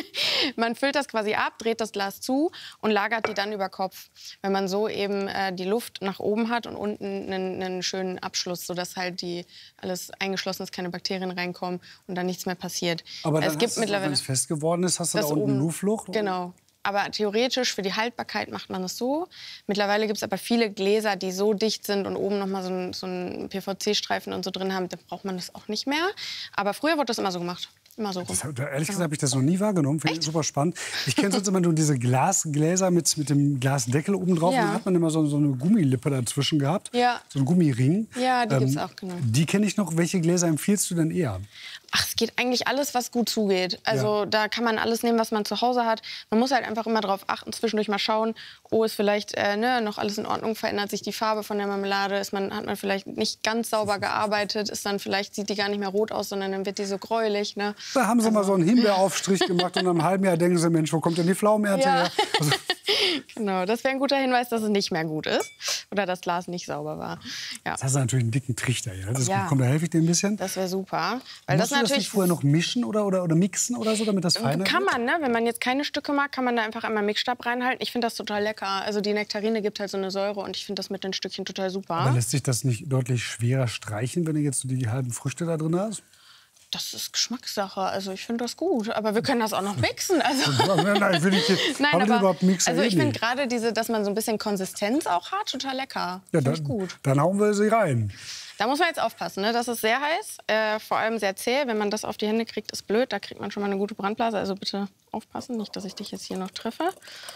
man füllt das quasi ab, dreht das Glas zu und lagert die dann über Kopf. Wenn man so eben äh, die Luft nach oben hat und unten einen, einen schönen Abschluss, sodass halt die alles eingeschlossen ist, keine Bakterien reinkommen und dann nichts mehr passiert. Aber dann es gibt hast du, mittlerweile, wenn es fest geworden ist, hast du da unten oben, Luftflucht? Genau. Aber theoretisch für die Haltbarkeit macht man es so. Mittlerweile gibt es aber viele Gläser, die so dicht sind und oben noch mal so einen so ein P V C-Streifen und so drin haben. Da braucht man das auch nicht mehr. Aber früher wurde das immer so gemacht. Immer so rum. Das, ehrlich gesagt habe ich das noch nie wahrgenommen. Finde ich super spannend. Ich kenne sonst immer nur diese Glasgläser mit, mit dem Glasdeckel oben drauf. Ja. Und da hat man immer so, so eine Gummilippe dazwischen gehabt. Ja. So ein Gummiring. Ja, die ähm, gibt es auch, genau. Die kenne ich noch. Welche Gläser empfiehlst du denn eher? Ach, es geht eigentlich alles, was gut zugeht. Also Ja. da kann man alles nehmen, was man zu Hause hat. Man muss halt einfach immer darauf achten, zwischendurch mal schauen, oh, ist vielleicht äh, ne, noch alles in Ordnung, verändert sich die Farbe von der Marmelade, ist man, hat man vielleicht nicht ganz sauber gearbeitet, ist dann vielleicht, sieht die gar nicht mehr rot aus, sondern dann wird die so gräulich. Ne? Da haben sie mal so einen Himbeeraufstrich gemacht und nach einem halben Jahr denken sie, Mensch, wo kommt denn die Pflaumenernte Ja. her? Also, Genau, das wäre ein guter Hinweis, dass es nicht mehr gut ist oder das Glas nicht sauber war. Ja. das hast du natürlich einen dicken Trichter. Ja? Das ist Ja. gut. Komm, da helfe ich dir ein bisschen. Das wäre super. Weil Musst das du das natürlich nicht vorher noch mischen oder, oder, oder mixen oder so, damit das feiner kann wird? man, ne? Wenn man jetzt keine Stücke mag, kann man da einfach einmal Mixstab reinhalten. Ich finde das total lecker. Also die Nektarine gibt halt so eine Säure und ich finde das mit den Stückchen total super. Aber lässt sich das nicht deutlich schwerer streichen, wenn du jetzt so die halben Früchte da drin hast? Das ist Geschmackssache. Also ich finde das gut. Aber wir können das auch noch mixen. Also Nein, nein, will ich jetzt. Nein, Haben die aber überhaupt Mixer? also ich Eh finde nicht. gerade diese, dass man so ein bisschen Konsistenz auch hat, total lecker. Ja, Finde ich dann, gut. dann hauen wir sie rein. Da muss man jetzt aufpassen. Ne? Das ist sehr heiß, äh, vor allem sehr zäh. Wenn man das auf die Hände kriegt, ist blöd. Da kriegt man schon mal eine gute Brandblase. Also bitte aufpassen, nicht, dass ich dich jetzt hier noch treffe.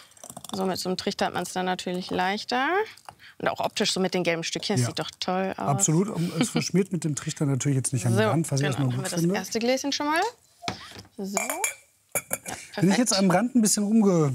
So mit so einem Trichter hat man es dann natürlich leichter. Und auch optisch so mit den gelben Stückchen. Das Ja. sieht doch toll aus. Absolut. Und es verschmiert mit dem Trichter natürlich jetzt nicht an So, die Rand, was ich genau. erstmal Haben gut wir das finde. erste Gläschen schon mal. So. Ja, Wenn ich jetzt am Rand ein bisschen rumge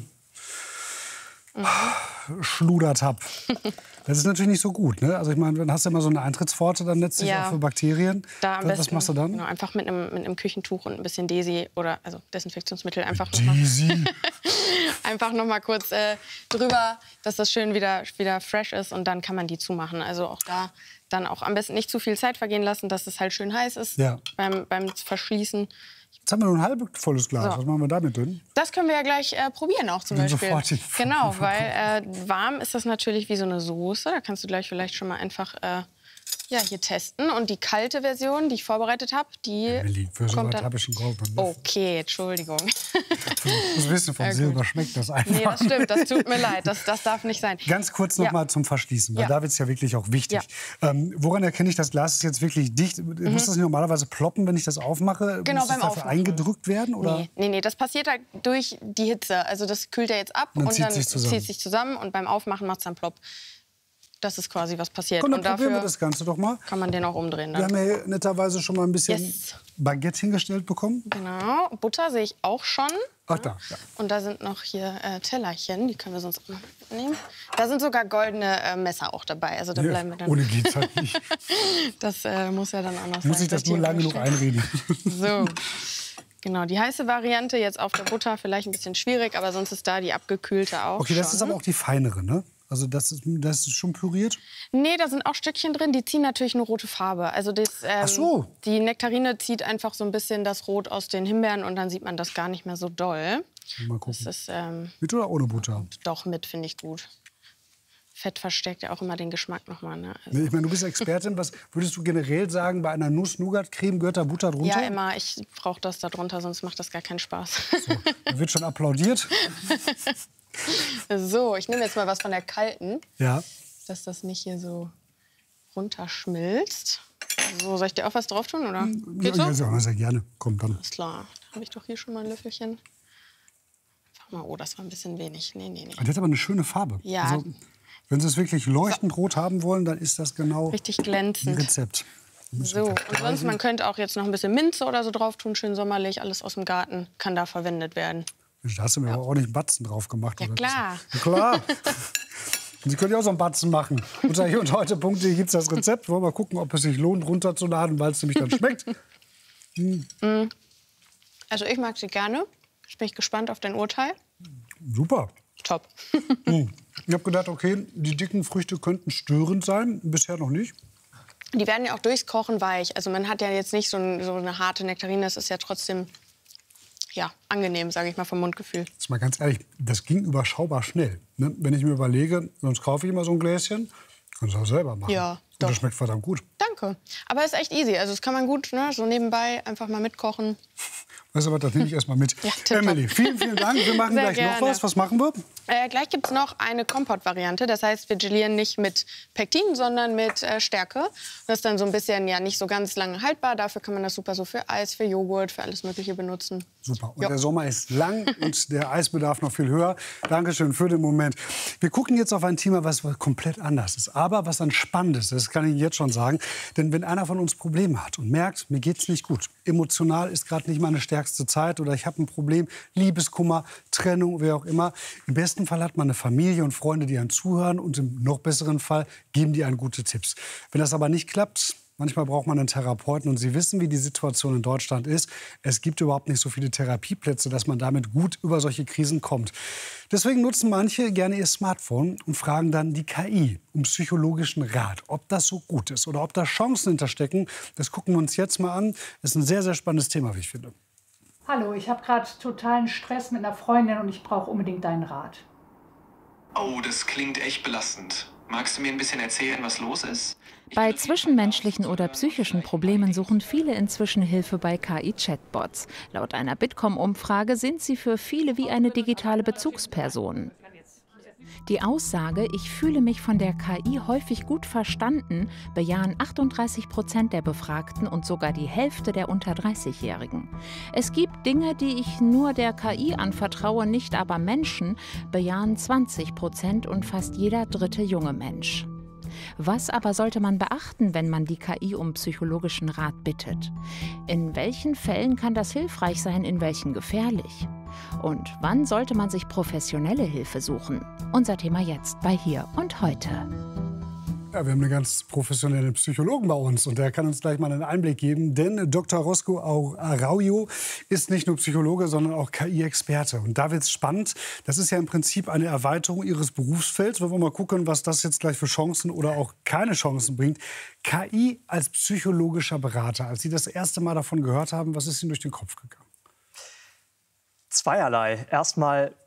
schludert habe. Das ist natürlich nicht so gut. Ne? Also ich meine, dann hast du immer so eine Eintrittspforte dann letztlich Ja. auch für Bakterien. Da am Was besten, machst du dann? Genau, einfach mit einem, mit einem Küchentuch und ein bisschen Desi oder also Desinfektionsmittel einfach noch mal, Desi. einfach noch mal kurz äh, drüber, dass das schön wieder, wieder fresh ist und dann kann man die zumachen. Also auch da dann auch am besten nicht zu viel Zeit vergehen lassen, dass es halt schön heiß ist Ja. beim, beim Verschließen. Jetzt haben wir nur ein halb volles Glas. So. Was machen wir damit drin? Das können wir ja gleich äh, probieren auch zum Dann Beispiel. sofort die- Genau, weil äh, warm ist das natürlich wie so eine Soße. Da kannst du gleich vielleicht schon mal einfach äh, ja, hier testen. Und die kalte Version, die ich vorbereitet habe, die Emily, für so kommt was dann... habe ich schon geholfen. Okay, Entschuldigung. Das wissen vom Ja, gut. Silber schmeckt das einfach. Nee, das stimmt, das tut mir leid, das, das darf nicht sein. Ganz kurz noch Ja. mal zum Verschließen, weil Ja. da wird es ja wirklich auch wichtig. Ähm, woran erkenne ich, das Glas ist jetzt wirklich dicht? Mhm. Muss das nicht normalerweise ploppen, wenn ich das aufmache? Genau, Muss das beim dafür Aufmachen. eingedrückt werden? Oder? Nee, nee, nee, das passiert halt durch die Hitze. Also das kühlt ja jetzt ab Und dann und zieht dann sich zusammen. zieht sich zusammen und beim Aufmachen macht es dann plopp. Das ist quasi, was passiert. Komm, dann und probieren wir dafür das Ganze doch mal. kann man den auch umdrehen. Wir Dann. haben ja hier netterweise schon mal ein bisschen Yes. Baguette hingestellt bekommen. Genau, Butter sehe ich auch schon. Ach da, ja. Und da sind noch hier äh, Tellerchen, die können wir sonst auch noch mitnehmen. Da sind sogar goldene äh, Messer auch dabei. Also da Ja, bleiben wir dann. ohne geht's halt nicht. Das äh, muss ja dann anders Muss sein. ich das Wird nur hier lang genug umgestellt. einreden? So. Genau, die heiße Variante jetzt auf der Butter vielleicht ein bisschen schwierig, aber sonst ist da die abgekühlte auch Okay, das schon. ist aber auch die feinere, ne? Also das ist, das ist schon püriert? Nee, da sind auch Stückchen drin, die ziehen natürlich eine rote Farbe. Also das, ähm, Ach so. Die Nektarine zieht einfach so ein bisschen das Rot aus den Himbeeren und dann sieht man das gar nicht mehr so doll. Mal gucken. Das ist ähm, Mit oder ohne Butter? doch mit, finde ich gut. Fett verstärkt ja auch immer den Geschmack nochmal. Ne? Also, Nee, ich meine, du bist Expertin. Was würdest du generell sagen, bei einer Nuss-Nougat-Creme gehört da Butter drunter? ja, immer. Ich brauche das da drunter, sonst macht das gar keinen Spaß. Da wird schon applaudiert. So, ich nehme jetzt mal was von der kalten, Ja. dass das nicht hier so runterschmilzt. So, soll ich dir auch was drauf tun, oder? Ja, Geht so? ja, sehr, sehr gerne. Kommt dann. Alles klar. Dann habe ich doch hier schon mal ein Löffelchen. Einfach mal, oh, das war ein bisschen wenig. Nee, nee, nee. Die hat aber eine schöne Farbe. Ja. Also, wenn Sie es wirklich leuchtend rot haben wollen, dann ist das genau Richtig ein glänzend. Rezept. So, und sonst, man könnte auch jetzt noch ein bisschen Minze oder so drauf tun, schön sommerlich, alles aus dem Garten, kann da verwendet werden. Da hast du mir aber auch nicht einen Batzen drauf gemacht. Ja, oder? klar. Ja, klar. Und Sie können ja auch so einen Batzen machen. Unter hier und heute Punkt gibt es das Rezept. Wollen wir mal gucken, ob es sich lohnt, runterzuladen, weil es nämlich dann schmeckt. Hm. Also ich mag sie gerne. Jetzt bin ich gespannt auf dein Urteil. Super. Top. Hm. Ich habe gedacht, okay, die dicken Früchte könnten störend sein. Bisher noch nicht. Die werden ja auch durchs Kochen weich. Also man hat ja jetzt nicht so, ein, so eine harte Nektarine. Das ist ja trotzdem ja, angenehm, sage ich mal, vom Mundgefühl. Jetzt mal ganz ehrlich, das ging überschaubar schnell. Ne? Wenn ich mir überlege, sonst kaufe ich immer so ein Gläschen, kann ich das auch selber machen. Ja, Und doch. das schmeckt verdammt gut. Danke. Aber es ist echt easy. Also das kann man gut ne, so nebenbei einfach mal mitkochen. Weißt du was, das nehme ich erst mal mit. Ja, tipptopp. Emily, vielen, vielen Dank. Wir machen Sehr gleich gerne. noch was. Was machen wir? Äh, gleich gibt es noch eine Kompott-Variante. Das heißt, wir gelieren nicht mit Pektin, sondern mit äh, Stärke. Das ist dann so ein bisschen ja nicht so ganz lange haltbar. Dafür kann man das super so für Eis, für Joghurt, für alles Mögliche benutzen. Super. Und Jo. der Sommer ist lang und der Eisbedarf noch viel höher. Dankeschön für den Moment. Wir gucken jetzt auf ein Thema, was komplett anders ist. Aber was dann spannend ist, das kann ich Ihnen jetzt schon sagen. Denn wenn einer von uns Probleme hat und merkt, mir geht's nicht gut, emotional ist gerade nicht meine stärkste Zeit oder ich habe ein Problem, Liebeskummer, Trennung, wer auch immer. Im besten Fall hat man eine Familie und Freunde, die einen zuhören und im noch besseren Fall geben die einen gute Tipps. Wenn das aber nicht klappt, manchmal braucht man einen Therapeuten und Sie wissen, wie die Situation in Deutschland ist. Es gibt überhaupt nicht so viele Therapieplätze, dass man damit gut über solche Krisen kommt. Deswegen nutzen manche gerne ihr Smartphone und fragen dann die K I um psychologischen Rat. Ob das so gut ist oder ob da Chancen hinterstecken, das gucken wir uns jetzt mal an. Das ist ein sehr, sehr spannendes Thema, wie ich finde. Hallo, ich habe gerade totalen Stress mit einer Freundin und ich brauche unbedingt deinen Rat. Oh, das klingt echt belastend. Magst du mir ein bisschen erzählen, was los ist? Bei zwischenmenschlichen oder psychischen Problemen suchen viele inzwischen Hilfe bei K I-Chatbots. Laut einer Bitkom-Umfrage sind sie für viele wie eine digitale Bezugsperson. Die Aussage, ich fühle mich von der K I häufig gut verstanden, bejahen achtunddreißig Prozent der Befragten und sogar die Hälfte der unter dreißigjährigen. Es gibt Dinge, die ich nur der K I anvertraue, nicht aber Menschen, bejahen zwanzig Prozent und fast jeder dritte junge Mensch. Was aber sollte man beachten, wenn man die K I um psychologischen Rat bittet? In welchen Fällen kann das hilfreich sein, in welchen gefährlich? Und wann sollte man sich professionelle Hilfe suchen? Unser Thema jetzt bei Hier und Heute. Ja, wir haben einen ganz professionellen Psychologen bei uns und der kann uns gleich mal einen Einblick geben, denn Doktor Roscoe Araujo ist nicht nur Psychologe, sondern auch K I-Experte. Und da wird es spannend. Das ist ja im Prinzip eine Erweiterung Ihres Berufsfelds. Wir wollen mal gucken, was das jetzt gleich für Chancen oder auch keine Chancen bringt. K I als psychologischer Berater. Als Sie das erste Mal davon gehört haben, was ist Ihnen durch den Kopf gegangen? Zweierlei. Erstmal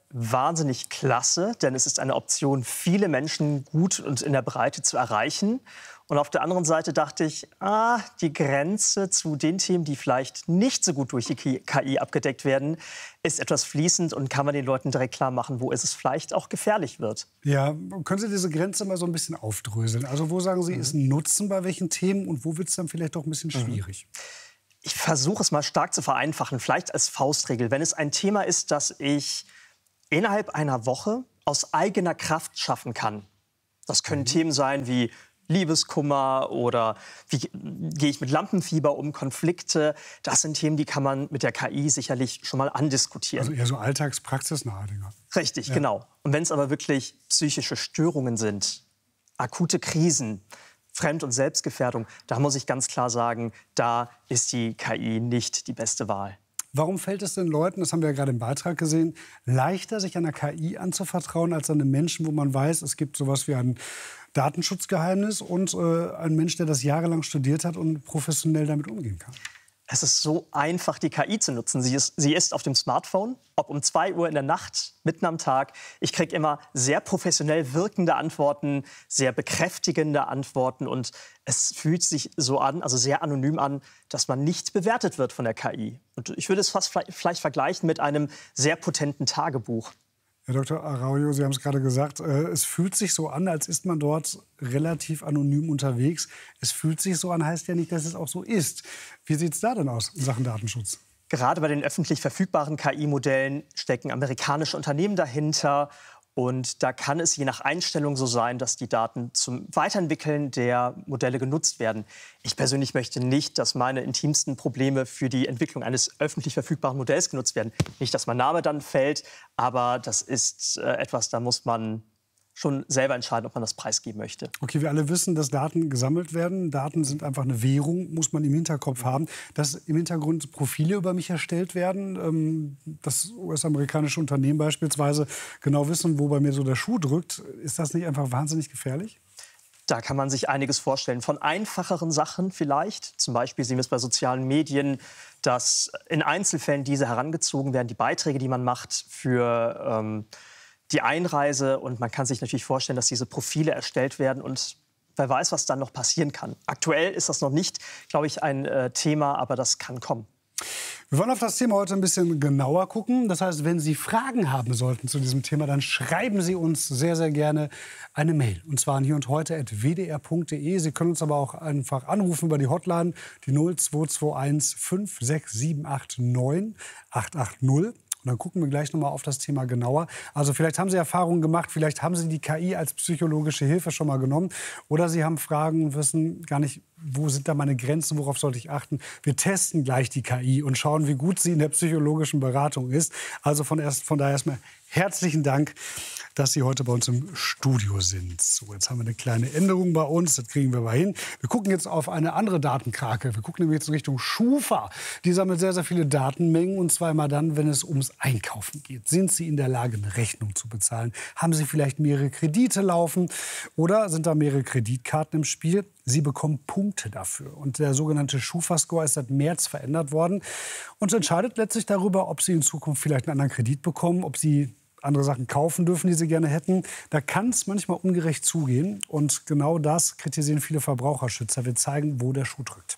wahnsinnig klasse, denn es ist eine Option, viele Menschen gut und in der Breite zu erreichen. Und auf der anderen Seite dachte ich, ah, die Grenze zu den Themen, die vielleicht nicht so gut durch die K I abgedeckt werden, ist etwas fließend und kann man den Leuten direkt klar machen, wo es vielleicht auch gefährlich wird. Ja, können Sie diese Grenze mal so ein bisschen aufdröseln? Also wo sagen Sie, mhm. ist ein Nutzen bei welchen Themen und wo wird es dann vielleicht doch ein bisschen schwierig? Mhm. Ich versuche es mal stark zu vereinfachen, vielleicht als Faustregel. Wenn es ein Thema ist, das ich innerhalb einer Woche aus eigener Kraft schaffen kann. Das können mhm. Themen sein wie Liebeskummer oder wie gehe ich mit Lampenfieber um, Konflikte. Das sind Themen, die kann man mit der K I sicherlich schon mal andiskutieren. Also eher so alltagspraxisnahe Dinge. Richtig, ja. Genau. Und wenn es aber wirklich psychische Störungen sind, akute Krisen, Fremd- und Selbstgefährdung, da muss ich ganz klar sagen, da ist die K I nicht die beste Wahl. Warum fällt es den Leuten, das haben wir ja gerade im Beitrag gesehen, leichter, sich einer K I anzuvertrauen, als einem Menschen, wo man weiß, es gibt sowas wie ein Datenschutzgeheimnis und äh, ein Mensch, der das jahrelang studiert hat und professionell damit umgehen kann? Es ist so einfach, die K I zu nutzen. Sie ist, sie ist auf dem Smartphone, ob um zwei Uhr in der Nacht, mitten am Tag. Ich kriege immer sehr professionell wirkende Antworten, sehr bekräftigende Antworten. Und es fühlt sich so an, also sehr anonym an, dass man nicht bewertet wird von der K I. Und ich würde es fast vielleicht vergleichen mit einem sehr potenten Tagebuch. Herr Doktor Araujo, Sie haben es gerade gesagt, äh, es fühlt sich so an, als ist man dort relativ anonym unterwegs. Es fühlt sich so an, heißt ja nicht, dass es auch so ist. Wie sieht es da denn aus in Sachen Datenschutz? Gerade bei den öffentlich verfügbaren K I-Modellen stecken amerikanische Unternehmen dahinter. Und da kann es je nach Einstellung so sein, dass die Daten zum Weiterentwickeln der Modelle genutzt werden. Ich persönlich möchte nicht, dass meine intimsten Probleme für die Entwicklung eines öffentlich verfügbaren Modells genutzt werden. Nicht, dass mein Name dann fällt, aber das ist äh, etwas, da muss man schon selber entscheiden, ob man das preisgeben möchte. Okay, wir alle wissen, dass Daten gesammelt werden. Daten sind einfach eine Währung, muss man im Hinterkopf haben. Dass im Hintergrund Profile über mich erstellt werden, ähm, dass U S-amerikanische Unternehmen beispielsweise genau wissen, wo bei mir so der Schuh drückt. Ist das nicht einfach wahnsinnig gefährlich? Da kann man sich einiges vorstellen. Von einfacheren Sachen vielleicht. Zum Beispiel sehen wir es bei sozialen Medien, dass in Einzelfällen diese herangezogen werden, die Beiträge, die man macht für ähm, die Einreise. Und man kann sich natürlich vorstellen, dass diese Profile erstellt werden und wer weiß, was dann noch passieren kann. Aktuell ist das noch nicht, glaube ich, ein äh, Thema, aber das kann kommen. Wir wollen auf das Thema heute ein bisschen genauer gucken. Das heißt, wenn Sie Fragen haben sollten zu diesem Thema, dann schreiben Sie uns sehr, sehr gerne eine Mail. Und zwar an hier und heute at w d r punkt d e. Sie können uns aber auch einfach anrufen über die Hotline, die null zwei zwei eins fünf sechs sieben acht neun acht acht null. Und dann gucken wir gleich noch mal auf das Thema genauer. Also vielleicht haben Sie Erfahrungen gemacht, vielleicht haben Sie die K I als psychologische Hilfe schon mal genommen. Oder Sie haben Fragen und wissen gar nicht, wo sind da meine Grenzen, worauf sollte ich achten. Wir testen gleich die K I und schauen, wie gut sie in der psychologischen Beratung ist. Also von, erst, von daher erstmal herzlichen Dank, dass Sie heute bei uns im Studio sind. So, jetzt haben wir eine kleine Änderung bei uns, das kriegen wir mal hin. Wir gucken jetzt auf eine andere Datenkrake. Wir gucken nämlich jetzt in Richtung Schufa. Die sammelt sehr, sehr viele Datenmengen, und zwar immer dann, wenn es ums Einkaufen geht. Sind Sie in der Lage, eine Rechnung zu bezahlen? Haben Sie vielleicht mehrere Kredite laufen? Oder sind da mehrere Kreditkarten im Spiel? Sie bekommen Punkte dafür. Und der sogenannte Schufa-Score ist seit März verändert worden und entscheidet letztlich darüber, ob Sie in Zukunft vielleicht einen anderen Kredit bekommen, ob Sie andere Sachen kaufen dürfen, die sie gerne hätten. Da kann es manchmal ungerecht zugehen. Und genau das kritisieren viele Verbraucherschützer. Wir zeigen, wo der Schuh drückt.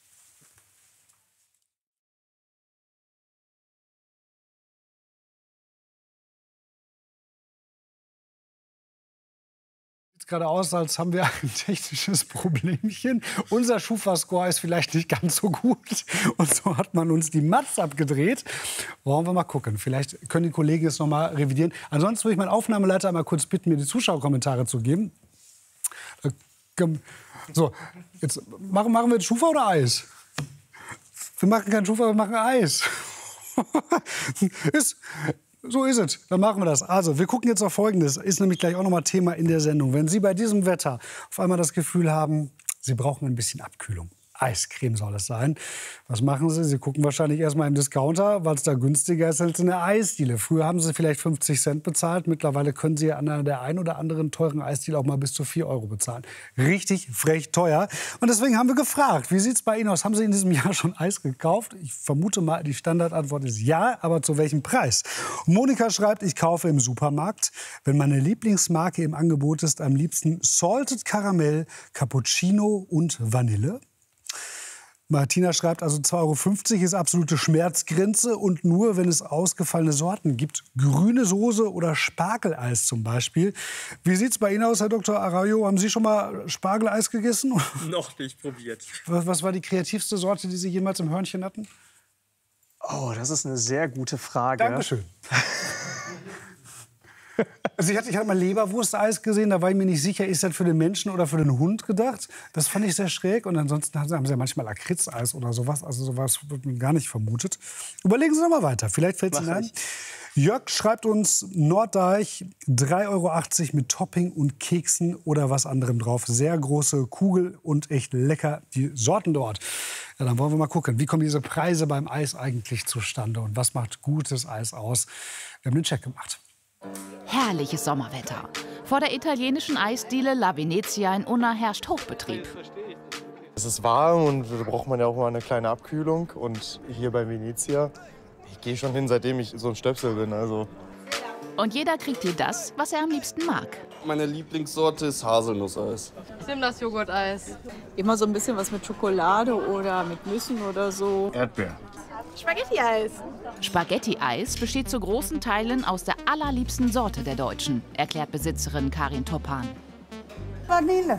Sieht gerade aus, als haben wir ein technisches Problemchen. Unser Schufa-Score ist vielleicht nicht ganz so gut. Und so hat man uns die Matz abgedreht. Wollen wir mal gucken. Vielleicht können die Kollegen es noch mal revidieren. Ansonsten würde ich meinen Aufnahmeleiter einmal kurz bitten, mir die Zuschauerkommentare zu geben. So, jetzt machen, machen wir jetzt Schufa oder Eis? Wir machen kein Schufa, wir machen Eis. ist... So ist es, dann machen wir das. Also, wir gucken jetzt auf Folgendes. Ist nämlich gleich auch noch mal Thema in der Sendung. Wenn Sie bei diesem Wetter auf einmal das Gefühl haben, Sie brauchen ein bisschen Abkühlung, Eiscreme soll es sein. Was machen Sie? Sie gucken wahrscheinlich erstmal im Discounter, weil es da günstiger ist als in der Eisdiele. Früher haben Sie vielleicht fünfzig Cent bezahlt. Mittlerweile können Sie an der einen oder anderen teuren Eisdiele auch mal bis zu vier Euro bezahlen. Richtig frech teuer. Und deswegen haben wir gefragt, wie sieht es bei Ihnen aus? Haben Sie in diesem Jahr schon Eis gekauft? Ich vermute mal, die Standardantwort ist ja, aber zu welchem Preis? Monika schreibt, ich kaufe im Supermarkt. Wenn meine Lieblingsmarke im Angebot ist, am liebsten Salted Caramel, Cappuccino und Vanille. Martina schreibt, also zwei Euro fünfzig ist absolute Schmerzgrenze und nur, wenn es ausgefallene Sorten gibt. Grüne Soße oder Spargeleis zum Beispiel. Wie sieht es bei Ihnen aus, Herr Doktor Arroyo? Haben Sie schon mal Spargeleis gegessen? Noch nicht probiert. Was, was war die kreativste Sorte, die Sie jemals im Hörnchen hatten? Oh, das ist eine sehr gute Frage. Dankeschön. Also ich hatte, ich hatte mal Leberwursteis gesehen, da war ich mir nicht sicher, ist das für den Menschen oder für den Hund gedacht. Das fand ich sehr schräg. Und ansonsten haben sie, haben sie ja manchmal Lakritzeis oder sowas. Also sowas wird man gar nicht vermutet. Überlegen Sie noch mal weiter, vielleicht fällt es Ihnen ein. Jörg schreibt uns, Norddeich, drei Euro achtzig mit Topping und Keksen oder was anderem drauf. Sehr große Kugel und echt lecker, die Sorten dort. Ja, dann wollen wir mal gucken, wie kommen diese Preise beim Eis eigentlich zustande und was macht gutes Eis aus? Wir haben den Check gemacht. Herrliches Sommerwetter. Vor der italienischen Eisdiele La Venezia in Unna herrscht Hochbetrieb. Es ist warm und da braucht man ja auch mal eine kleine Abkühlung. Und hier bei Venezia, ich gehe schon hin, seitdem ich so ein Stöpsel bin. Also. Und jeder kriegt hier das, was er am liebsten mag. Meine Lieblingssorte ist Haselnusseis. Ich nehme das Joghurteis. Immer so ein bisschen was mit Schokolade oder mit Nüssen oder so. Erdbeer. Spaghetti-Eis. Spaghetti-Eis besteht zu großen Teilen aus der allerliebsten Sorte der Deutschen, erklärt Besitzerin Karin Topan. Vanille.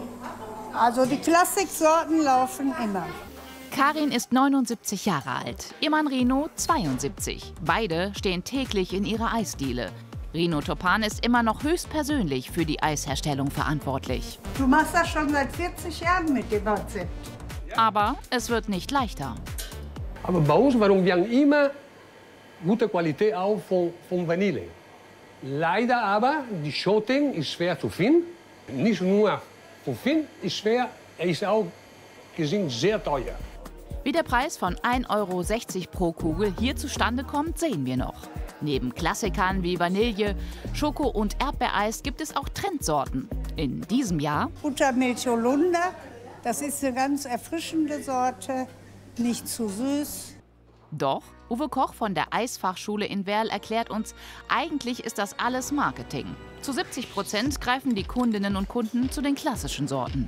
Also die Klassiksorten laufen immer. Karin ist neunundsiebzig Jahre alt, ihr Mann Rino zweiundsiebzig. Beide stehen täglich in ihrer Eisdiele. Rino Topan ist immer noch höchstpersönlich für die Eisherstellung verantwortlich. Du machst das schon seit vierzig Jahren mit dem Rezept. Aber es wird nicht leichter. Aber bei uns, warum wir haben immer gute Qualität auch von, von Vanille. Leider aber, die Schoten ist schwer zu finden. Nicht nur zu finden, ist schwer, er ist auch gesehen sehr teuer. Wie der Preis von ein Euro sechzig pro Kugel hier zustande kommt, sehen wir noch. Neben Klassikern wie Vanille, Schoko- und Erdbeereis gibt es auch Trendsorten. In diesem Jahr Buttermilch Holunder, das ist eine ganz erfrischende Sorte. Nicht zu süß. Doch Uwe Koch von der Eisfachschule in Werl erklärt uns, eigentlich ist das alles Marketing. Zu siebzig Prozent greifen die Kundinnen und Kunden zu den klassischen Sorten.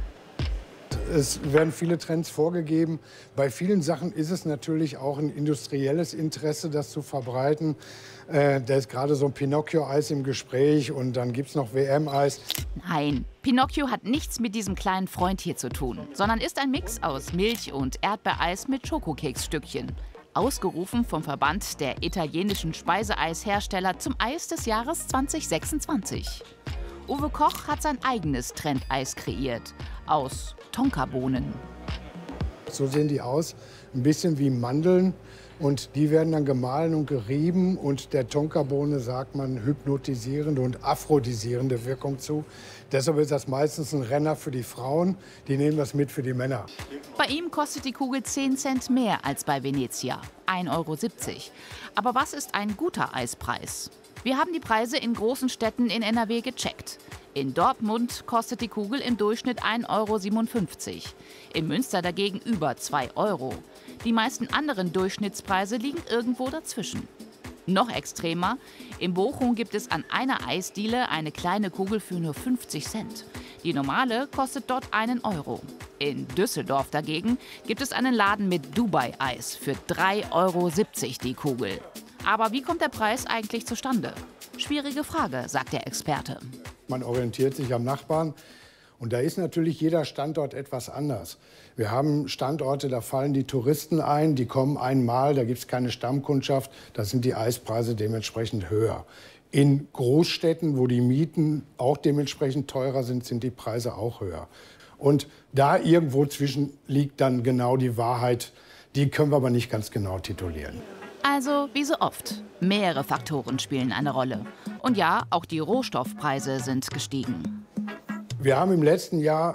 Es werden viele Trends vorgegeben. Bei vielen Sachen ist es natürlich auch ein industrielles Interesse, das zu verbreiten. Äh, da ist gerade so ein Pinocchio-Eis im Gespräch und dann gibt es noch W M-Eis. Nein, Pinocchio hat nichts mit diesem kleinen Freund hier zu tun, sondern ist ein Mix aus Milch- und Erdbeereis mit Schokokeksstückchen. Ausgerufen vom Verband der italienischen Speiseeishersteller zum Eis des Jahres zweitausendsechsundzwanzig. Uwe Koch hat sein eigenes Trendeis kreiert, aus Tonkabohnen. So sehen die aus, ein bisschen wie Mandeln. Und die werden dann gemahlen und gerieben. Und der Tonkabohne sagt man hypnotisierende und aphrodisierende Wirkung zu. Deshalb ist das meistens ein Renner für die Frauen. Die nehmen das mit für die Männer. Bei ihm kostet die Kugel zehn Cent mehr als bei Venezia, ein Euro siebzig. Aber was ist ein guter Eispreis? Wir haben die Preise in großen Städten in N R W gecheckt. In Dortmund kostet die Kugel im Durchschnitt ein Euro siebenundfünfzig. In Münster dagegen über zwei Euro. Die meisten anderen Durchschnittspreise liegen irgendwo dazwischen. Noch extremer, in Bochum gibt es an einer Eisdiele eine kleine Kugel für nur fünfzig Cent. Die normale kostet dort einen Euro. In Düsseldorf dagegen gibt es einen Laden mit Dubai-Eis für drei Euro siebzig die Kugel. Aber wie kommt der Preis eigentlich zustande? Schwierige Frage, sagt der Experte. Man orientiert sich am Nachbarn. Und da ist natürlich jeder Standort etwas anders. Wir haben Standorte, da fallen die Touristen ein, die kommen einmal, da gibt es keine Stammkundschaft, da sind die Eispreise dementsprechend höher. In Großstädten, wo die Mieten auch dementsprechend teurer sind, sind die Preise auch höher. Und da irgendwo zwischen liegt dann genau die Wahrheit, die können wir aber nicht ganz genau titulieren. Also wie so oft, mehrere Faktoren spielen eine Rolle. Und ja, auch die Rohstoffpreise sind gestiegen. Wir haben im letzten Jahr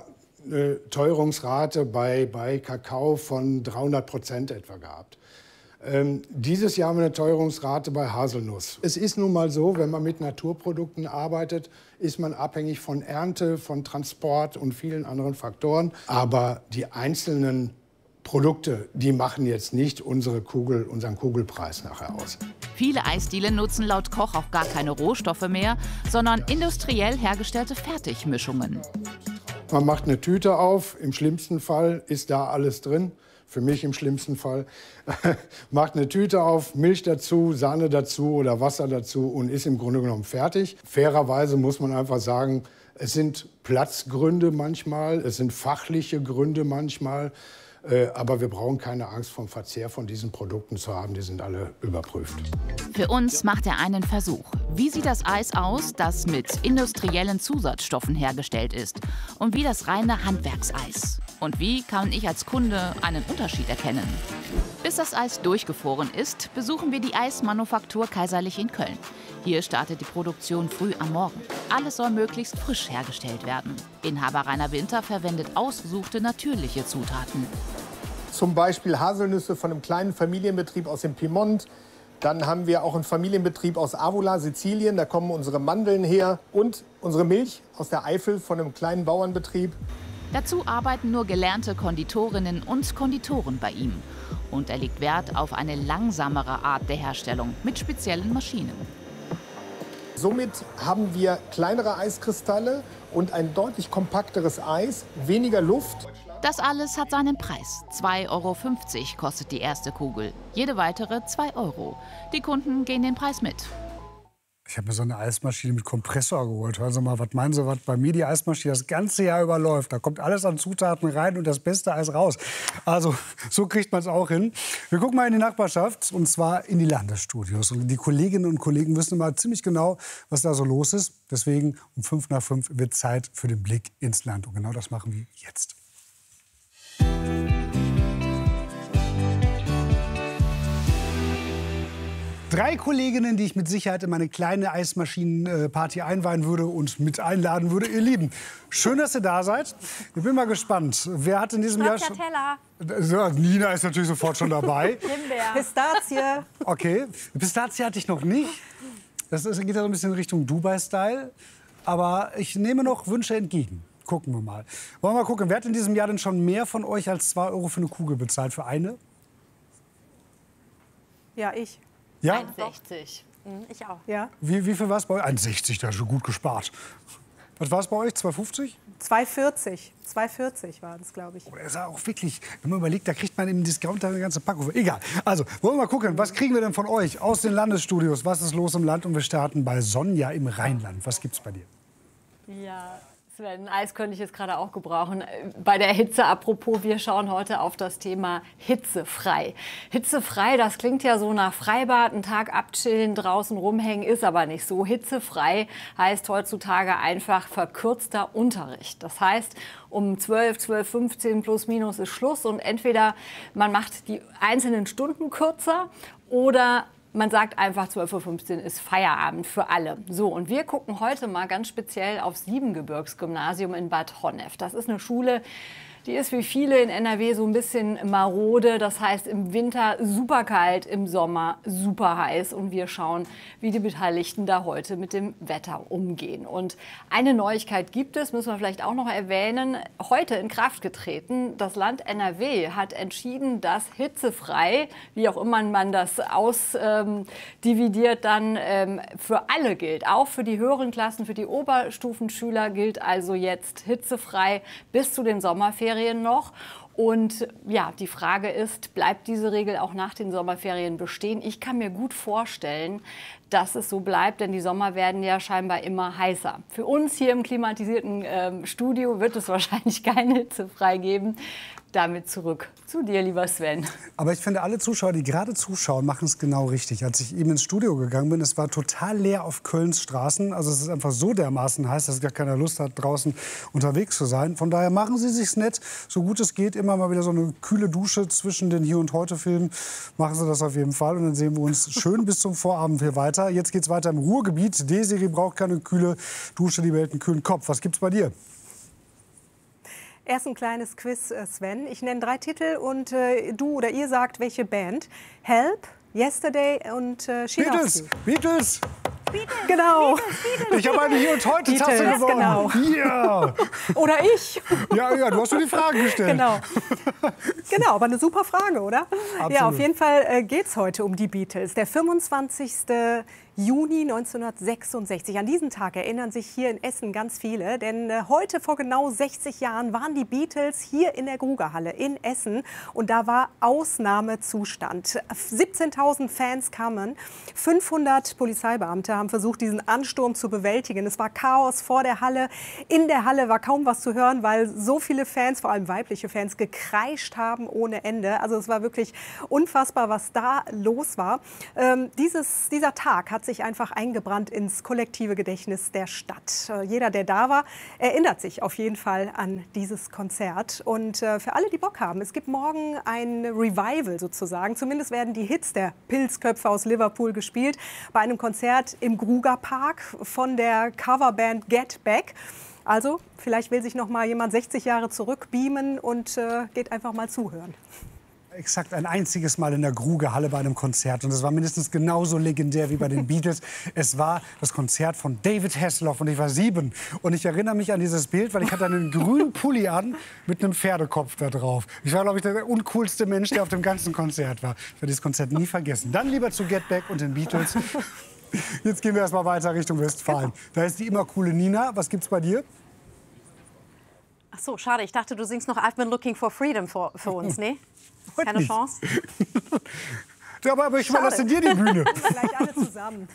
eine Teuerungsrate bei, bei Kakao von dreihundert Prozent etwa gehabt. Ähm, dieses Jahr haben wir eine Teuerungsrate bei Haselnuss. Es ist nun mal so, wenn man mit Naturprodukten arbeitet, ist man abhängig von Ernte, von Transport und vielen anderen Faktoren. Aber die einzelnen Produkte, die machen jetzt nicht unsere Kugel, unseren Kugelpreis nachher aus. Viele Eisdielen nutzen laut Koch auch gar keine Rohstoffe mehr, sondern industriell hergestellte Fertigmischungen. Man macht eine Tüte auf, im schlimmsten Fall ist da alles drin. Für mich im schlimmsten Fall. Macht eine Tüte auf, Milch dazu, Sahne dazu oder Wasser dazu und ist im Grunde genommen fertig. Fairerweise muss man einfach sagen, es sind Platzgründe manchmal, es sind fachliche Gründe manchmal. Aber wir brauchen keine Angst vom Verzehr von diesen Produkten zu haben. Die sind alle überprüft. Für uns macht er einen Versuch. Wie sieht das Eis aus, das mit industriellen Zusatzstoffen hergestellt ist? Und wie das reine Handwerkseis? Und wie kann ich als Kunde einen Unterschied erkennen? Bis das Eis durchgefroren ist, besuchen wir die Eismanufaktur Kaiserlich in Köln. Hier startet die Produktion früh am Morgen. Alles soll möglichst frisch hergestellt werden. Inhaber Rainer Winter verwendet ausgesuchte natürliche Zutaten. Zum Beispiel Haselnüsse von einem kleinen Familienbetrieb aus dem Piemont. Dann haben wir auch einen Familienbetrieb aus Avola, Sizilien. Da kommen unsere Mandeln her. Und unsere Milch aus der Eifel von einem kleinen Bauernbetrieb. Dazu arbeiten nur gelernte Konditorinnen und Konditoren bei ihm. Und er legt Wert auf eine langsamere Art der Herstellung mit speziellen Maschinen. Somit haben wir kleinere Eiskristalle und ein deutlich kompakteres Eis, weniger Luft. Das alles hat seinen Preis. zwei Euro fünfzig kostet die erste Kugel. Jede weitere zwei Euro. Die Kunden gehen den Preis mit. Ich habe mir so eine Eismaschine mit Kompressor geholt. Hören Sie mal, was meinen Sie, was bei mir die Eismaschine das ganze Jahr überläuft? Da kommt alles an Zutaten rein und das beste Eis raus. Also, so kriegt man es auch hin. Wir gucken mal in die Nachbarschaft, und zwar in die Landesstudios. Und die Kolleginnen und Kollegen wissen immer ziemlich genau, was da so los ist. Deswegen um fünf nach fünf wird Zeit für den Blick ins Land. Und genau das machen wir jetzt. Drei Kolleginnen, die ich mit Sicherheit in meine kleine Eismaschinenparty einweihen würde und mit einladen würde. Ihr Lieben, schön, dass ihr da seid. Ich bin mal gespannt. Wer hat in diesem Jahr schon... So, Nina ist natürlich sofort schon dabei. Himbeer. Pistazie. Okay, Pistazie hatte ich noch nicht. Das ist, geht ja so ein bisschen in Richtung Dubai-Style. Aber ich nehme noch Wünsche entgegen. Gucken wir mal. Wollen wir mal gucken, wer hat in diesem Jahr denn schon mehr von euch als zwei Euro für eine Kugel bezahlt? Für eine? Ja, ich. Ja? eins sechzig. Mhm, ich auch. Ja. Wie, wie viel war es bei euch? eins sechzig, das ist schon gut gespart. Was war es bei euch? zwei fünfzig? zwei vierzig. zwei vierzig waren es, glaube ich. Oh, das ist auch wirklich, wenn man überlegt, da kriegt man im Discounter eine ganze Packung. Egal. Also, wollen wir mal gucken, was kriegen wir denn von euch aus den Landesstudios? Was ist los im Land? Und wir starten bei Sonja im Rheinland. Was gibt's bei dir? Ja, Sven, Eis könnte ich jetzt gerade auch gebrauchen. Bei der Hitze, apropos, wir schauen heute auf das Thema hitzefrei. Hitzefrei, das klingt ja so nach Freibad, einen Tag abchillen, draußen rumhängen, ist aber nicht so. Hitzefrei heißt heutzutage einfach verkürzter Unterricht. Das heißt, um zwölf, zwölf, fünfzehn plus minus ist Schluss und entweder man macht die einzelnen Stunden kürzer oder man sagt einfach, zwölf Uhr fünfzehn ist Feierabend für alle. So, und wir gucken heute mal ganz speziell aufs Siebengebirgsgymnasium in Bad Honnef. Das ist eine Schule, die ist wie viele in N R W so ein bisschen marode. Das heißt, im Winter super kalt, im Sommer super heiß. Und wir schauen, wie die Beteiligten da heute mit dem Wetter umgehen. Und eine Neuigkeit gibt es, müssen wir vielleicht auch noch erwähnen, heute in Kraft getreten. Das Land N R W hat entschieden, dass hitzefrei, wie auch immer man das ausdividiert, ähm, dann ähm, für alle gilt. Auch für die höheren Klassen, für die Oberstufenschüler gilt also jetzt hitzefrei bis zu den Sommerferien noch. Und ja, die Frage ist, bleibt diese Regel auch nach den Sommerferien bestehen? Ich kann mir gut vorstellen, dass es so bleibt, denn die Sommer werden ja scheinbar immer heißer. Für uns hier im klimatisierten äh, Studio wird es wahrscheinlich keine hitzefrei geben. Damit zurück zu dir, lieber Sven. Aber ich finde, alle Zuschauer, die gerade zuschauen, machen es genau richtig. Als ich eben ins Studio gegangen bin, es war total leer auf Kölns Straßen. Also es ist einfach so dermaßen heiß, dass gar keiner Lust hat, draußen unterwegs zu sein. Von daher machen Sie sich's nett, so gut es geht. Immer mal wieder so eine kühle Dusche zwischen den Hier- und Heute-Filmen. Machen Sie das auf jeden Fall. Und dann sehen wir uns schön bis zum Vorabend hier weiter. Jetzt geht's weiter im Ruhrgebiet. Desiree braucht keine kühle Dusche, die behält einen kühlen Kopf. Was gibt's bei dir? Erst ein kleines Quiz, äh, Sven. Ich nenne drei Titel und äh, du oder ihr sagt, welche Band. Help, Yesterday und äh, She Loves Beatles, You. Beatles. Beatles, genau. Beatles, Beatles. Ich habe eine Hier und Heute Tasse Beatles, gewonnen. genau. Ja. Oder ich. Ja, ja, du hast mir die Fragen gestellt. Genau. Genau, aber eine super Frage, oder? Absolut. Ja, auf jeden Fall äh, geht es heute um die Beatles. Der fünfundzwanzigste Juni neunzehnhundertsechsundsechzig. An diesen Tag erinnern sich hier in Essen ganz viele. Denn äh, heute vor genau sechzig Jahren waren die Beatles hier in der Grugerhalle in Essen. Und da war Ausnahmezustand. siebzehntausend Fans kamen. fünfhundert Polizeibeamte haben versucht, diesen Ansturm zu bewältigen. Es war Chaos vor der Halle. In der Halle war kaum was zu hören, weil so viele Fans, vor allem weibliche Fans, gekreischt haben ohne Ende. Also es war wirklich unfassbar, was da los war. Ähm, dieses, dieser Tag hat sich einfach eingebrannt ins kollektive Gedächtnis der Stadt. Äh, jeder, der da war, erinnert sich auf jeden Fall an dieses Konzert. Und äh, für alle, die Bock haben, es gibt morgen ein Revival sozusagen. Zumindest werden die Hits der Pilzköpfe aus Liverpool gespielt bei einem Konzert im Gruger Park von der Coverband Get Back. Also vielleicht will sich noch mal jemand sechzig Jahre zurückbeamen und äh, geht einfach mal zuhören. Exakt ein einziges Mal in der Grugerhalle bei einem Konzert. Und es war mindestens genauso legendär wie bei den Beatles. Es war das Konzert von David Hasselhoff und ich war sieben. Und ich erinnere mich an dieses Bild, weil ich hatte einen grünen Pulli an mit einem Pferdekopf da drauf. Ich war, glaube ich, der uncoolste Mensch, der auf dem ganzen Konzert war. Ich werde dieses Konzert nie vergessen. Dann lieber zu Get Back und den Beatles. Jetzt gehen wir erst mal weiter Richtung Westfalen. Da ist die immer coole Nina. Was gibt's bei dir? Ach so, schade. Ich dachte, du singst noch I've been looking for freedom für, für uns, ne? Keine nicht. Chance? Ja, aber, aber ich überlasse dir die Bühne. Gleich alle zusammen.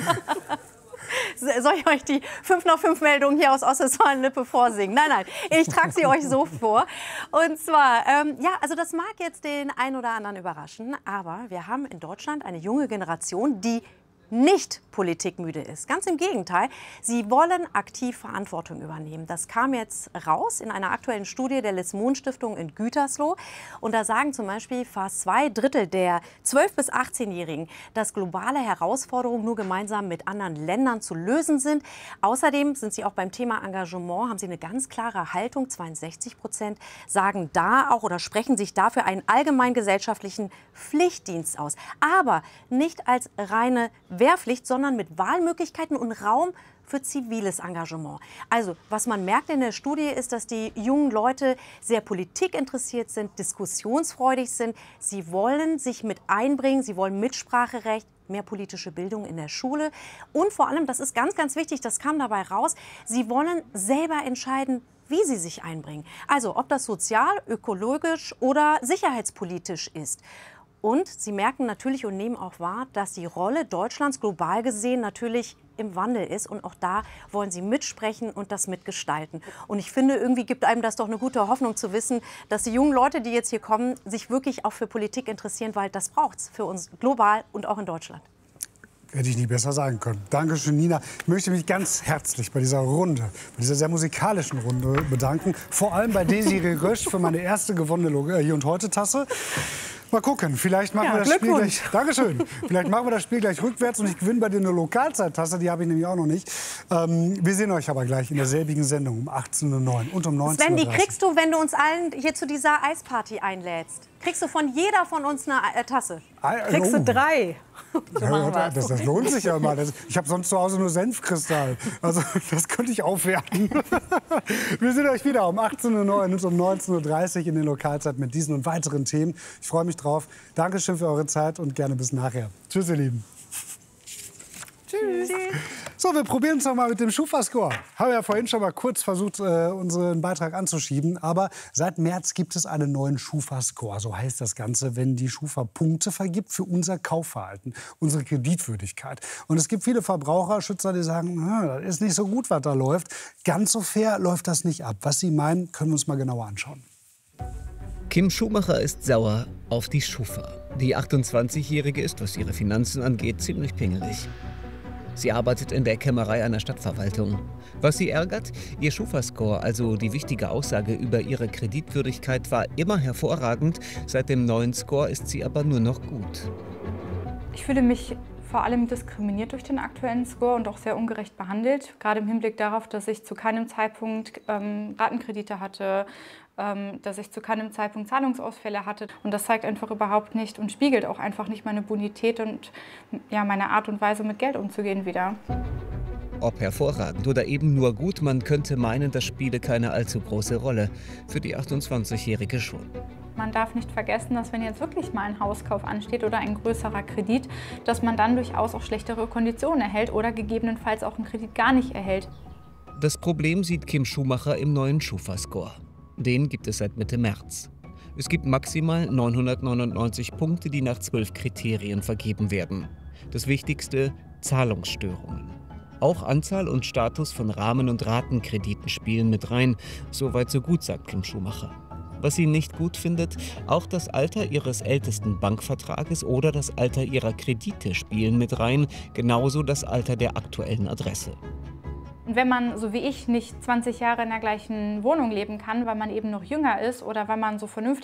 Soll ich euch die fünf nach fünf Meldung hier aus Ostwestfalen-Lippe vorsingen? Nein, nein, ich trage sie euch so vor. Und zwar, ähm, ja, also das mag jetzt den einen oder anderen überraschen, aber wir haben in Deutschland eine junge Generation, die nicht politikmüde ist. Ganz im Gegenteil, sie wollen aktiv Verantwortung übernehmen. Das kam jetzt raus in einer aktuellen Studie der Liz-Mohn-Stiftung in Gütersloh. Und da sagen zum Beispiel fast zwei Drittel der zwölf- bis achtzehnjährigen, dass globale Herausforderungen nur gemeinsam mit anderen Ländern zu lösen sind. Außerdem sind sie auch beim Thema Engagement, haben sie eine ganz klare Haltung. zweiundsechzig Prozent sagen da auch oder sprechen sich dafür einen allgemeingesellschaftlichen Pflichtdienst aus. Aber nicht als reine Wehrpflicht, sondern mit Wahlmöglichkeiten und Raum für ziviles Engagement. Also, was man merkt in der Studie ist, dass die jungen Leute sehr politikinteressiert sind, diskussionsfreudig sind. Sie wollen sich mit einbringen, sie wollen Mitspracherecht, mehr politische Bildung in der Schule. Und vor allem, das ist ganz, ganz wichtig, das kam dabei raus, sie wollen selber entscheiden, wie sie sich einbringen. Also, ob das sozial, ökologisch oder sicherheitspolitisch ist. Und sie merken natürlich und nehmen auch wahr, dass die Rolle Deutschlands global gesehen natürlich im Wandel ist. Und auch da wollen sie mitsprechen und das mitgestalten. Und ich finde, irgendwie gibt einem das doch eine gute Hoffnung zu wissen, dass die jungen Leute, die jetzt hier kommen, sich wirklich auch für Politik interessieren, weil das braucht es für uns global und auch in Deutschland. Hätte ich nie besser sagen können. Dankeschön, Nina. Ich möchte mich ganz herzlich bei dieser Runde, bei dieser sehr musikalischen Runde bedanken. Vor allem bei Desiree Rösch für meine erste gewonnene Hier und Heute Tasse. Mal gucken, vielleicht machen Ja, wir das Spiel Glückwunsch. gleich. Dankeschön. Vielleicht machen wir das Spiel gleich rückwärts und ich gewinne bei dir eine Lokalzeittasse. Die habe ich nämlich auch noch nicht. Ähm, wir sehen euch aber gleich in derselbigen Sendung um achtzehn Uhr neun und um neunzehn Uhr Sven, dreißig. die kriegst du, wenn du uns allen hier zu dieser Eisparty einlädst. Kriegst du von jeder von uns eine äh, Tasse. Kriegst du drei. So ja, das, das lohnt sich ja mal. Das, ich habe sonst zu Hause nur Senfkristall. Also das könnte ich aufwerten. Wir sehen euch wieder um achtzehn Uhr neun und um neunzehn Uhr dreißig in den Lokalzeit mit diesen und weiteren Themen. Ich freue mich drauf. Dankeschön für eure Zeit und gerne bis nachher. Tschüss, ihr Lieben. Tschüss. So, wir probieren es noch mal mit dem Schufa-Score. Haben wir ja vorhin schon mal kurz versucht, äh, unseren Beitrag anzuschieben. Aber seit März gibt es einen neuen Schufa-Score. So heißt das Ganze, wenn die Schufa Punkte vergibt für unser Kaufverhalten, unsere Kreditwürdigkeit. Und es gibt viele Verbraucherschützer, die sagen, na, das ist nicht so gut, was da läuft. Ganz so fair läuft das nicht ab. Was sie meinen, können wir uns mal genauer anschauen. Kim Schumacher ist sauer auf die Schufa. Die achtundzwanzigjährige ist, was ihre Finanzen angeht, ziemlich pingelig. Sie arbeitet in der Kämmerei einer Stadtverwaltung. Was sie ärgert? Ihr Schufa-Score, also die wichtige Aussage über ihre Kreditwürdigkeit, war immer hervorragend. Seit dem neuen Score ist sie aber nur noch gut. Ich fühle mich vor allem diskriminiert durch den aktuellen Score und auch sehr ungerecht behandelt. Gerade im Hinblick darauf, dass ich zu keinem Zeitpunkt ähm, Ratenkredite hatte, ähm, dass ich zu keinem Zeitpunkt Zahlungsausfälle hatte. Und das zeigt einfach überhaupt nicht und spiegelt auch einfach nicht meine Bonität und ja, meine Art und Weise, mit Geld umzugehen wider. Ob hervorragend oder eben nur gut, man könnte meinen, das spiele keine allzu große Rolle. Für die achtundzwanzigjährige schon. Man darf nicht vergessen, dass wenn jetzt wirklich mal ein Hauskauf ansteht oder ein größerer Kredit, dass man dann durchaus auch schlechtere Konditionen erhält oder gegebenenfalls auch einen Kredit gar nicht erhält. Das Problem sieht Kim Schumacher im neuen Schufa-Score. Den gibt es seit Mitte März. Es gibt maximal neunhundertneunundneunzig Punkte, die nach zwölf Kriterien vergeben werden. Das Wichtigste: Zahlungsstörungen. Auch Anzahl und Status von Rahmen- und Ratenkrediten spielen mit rein. Soweit so gut, sagt Kim Schumacher. Was sie nicht gut findet: auch das Alter ihres ältesten Bankvertrages oder das Alter ihrer Kredite spielen mit rein, genauso das Alter der aktuellen Adresse. Und wenn man, so wie ich, nicht zwanzig Jahre in der gleichen Wohnung leben kann, weil man eben noch jünger ist oder weil man so vernünftig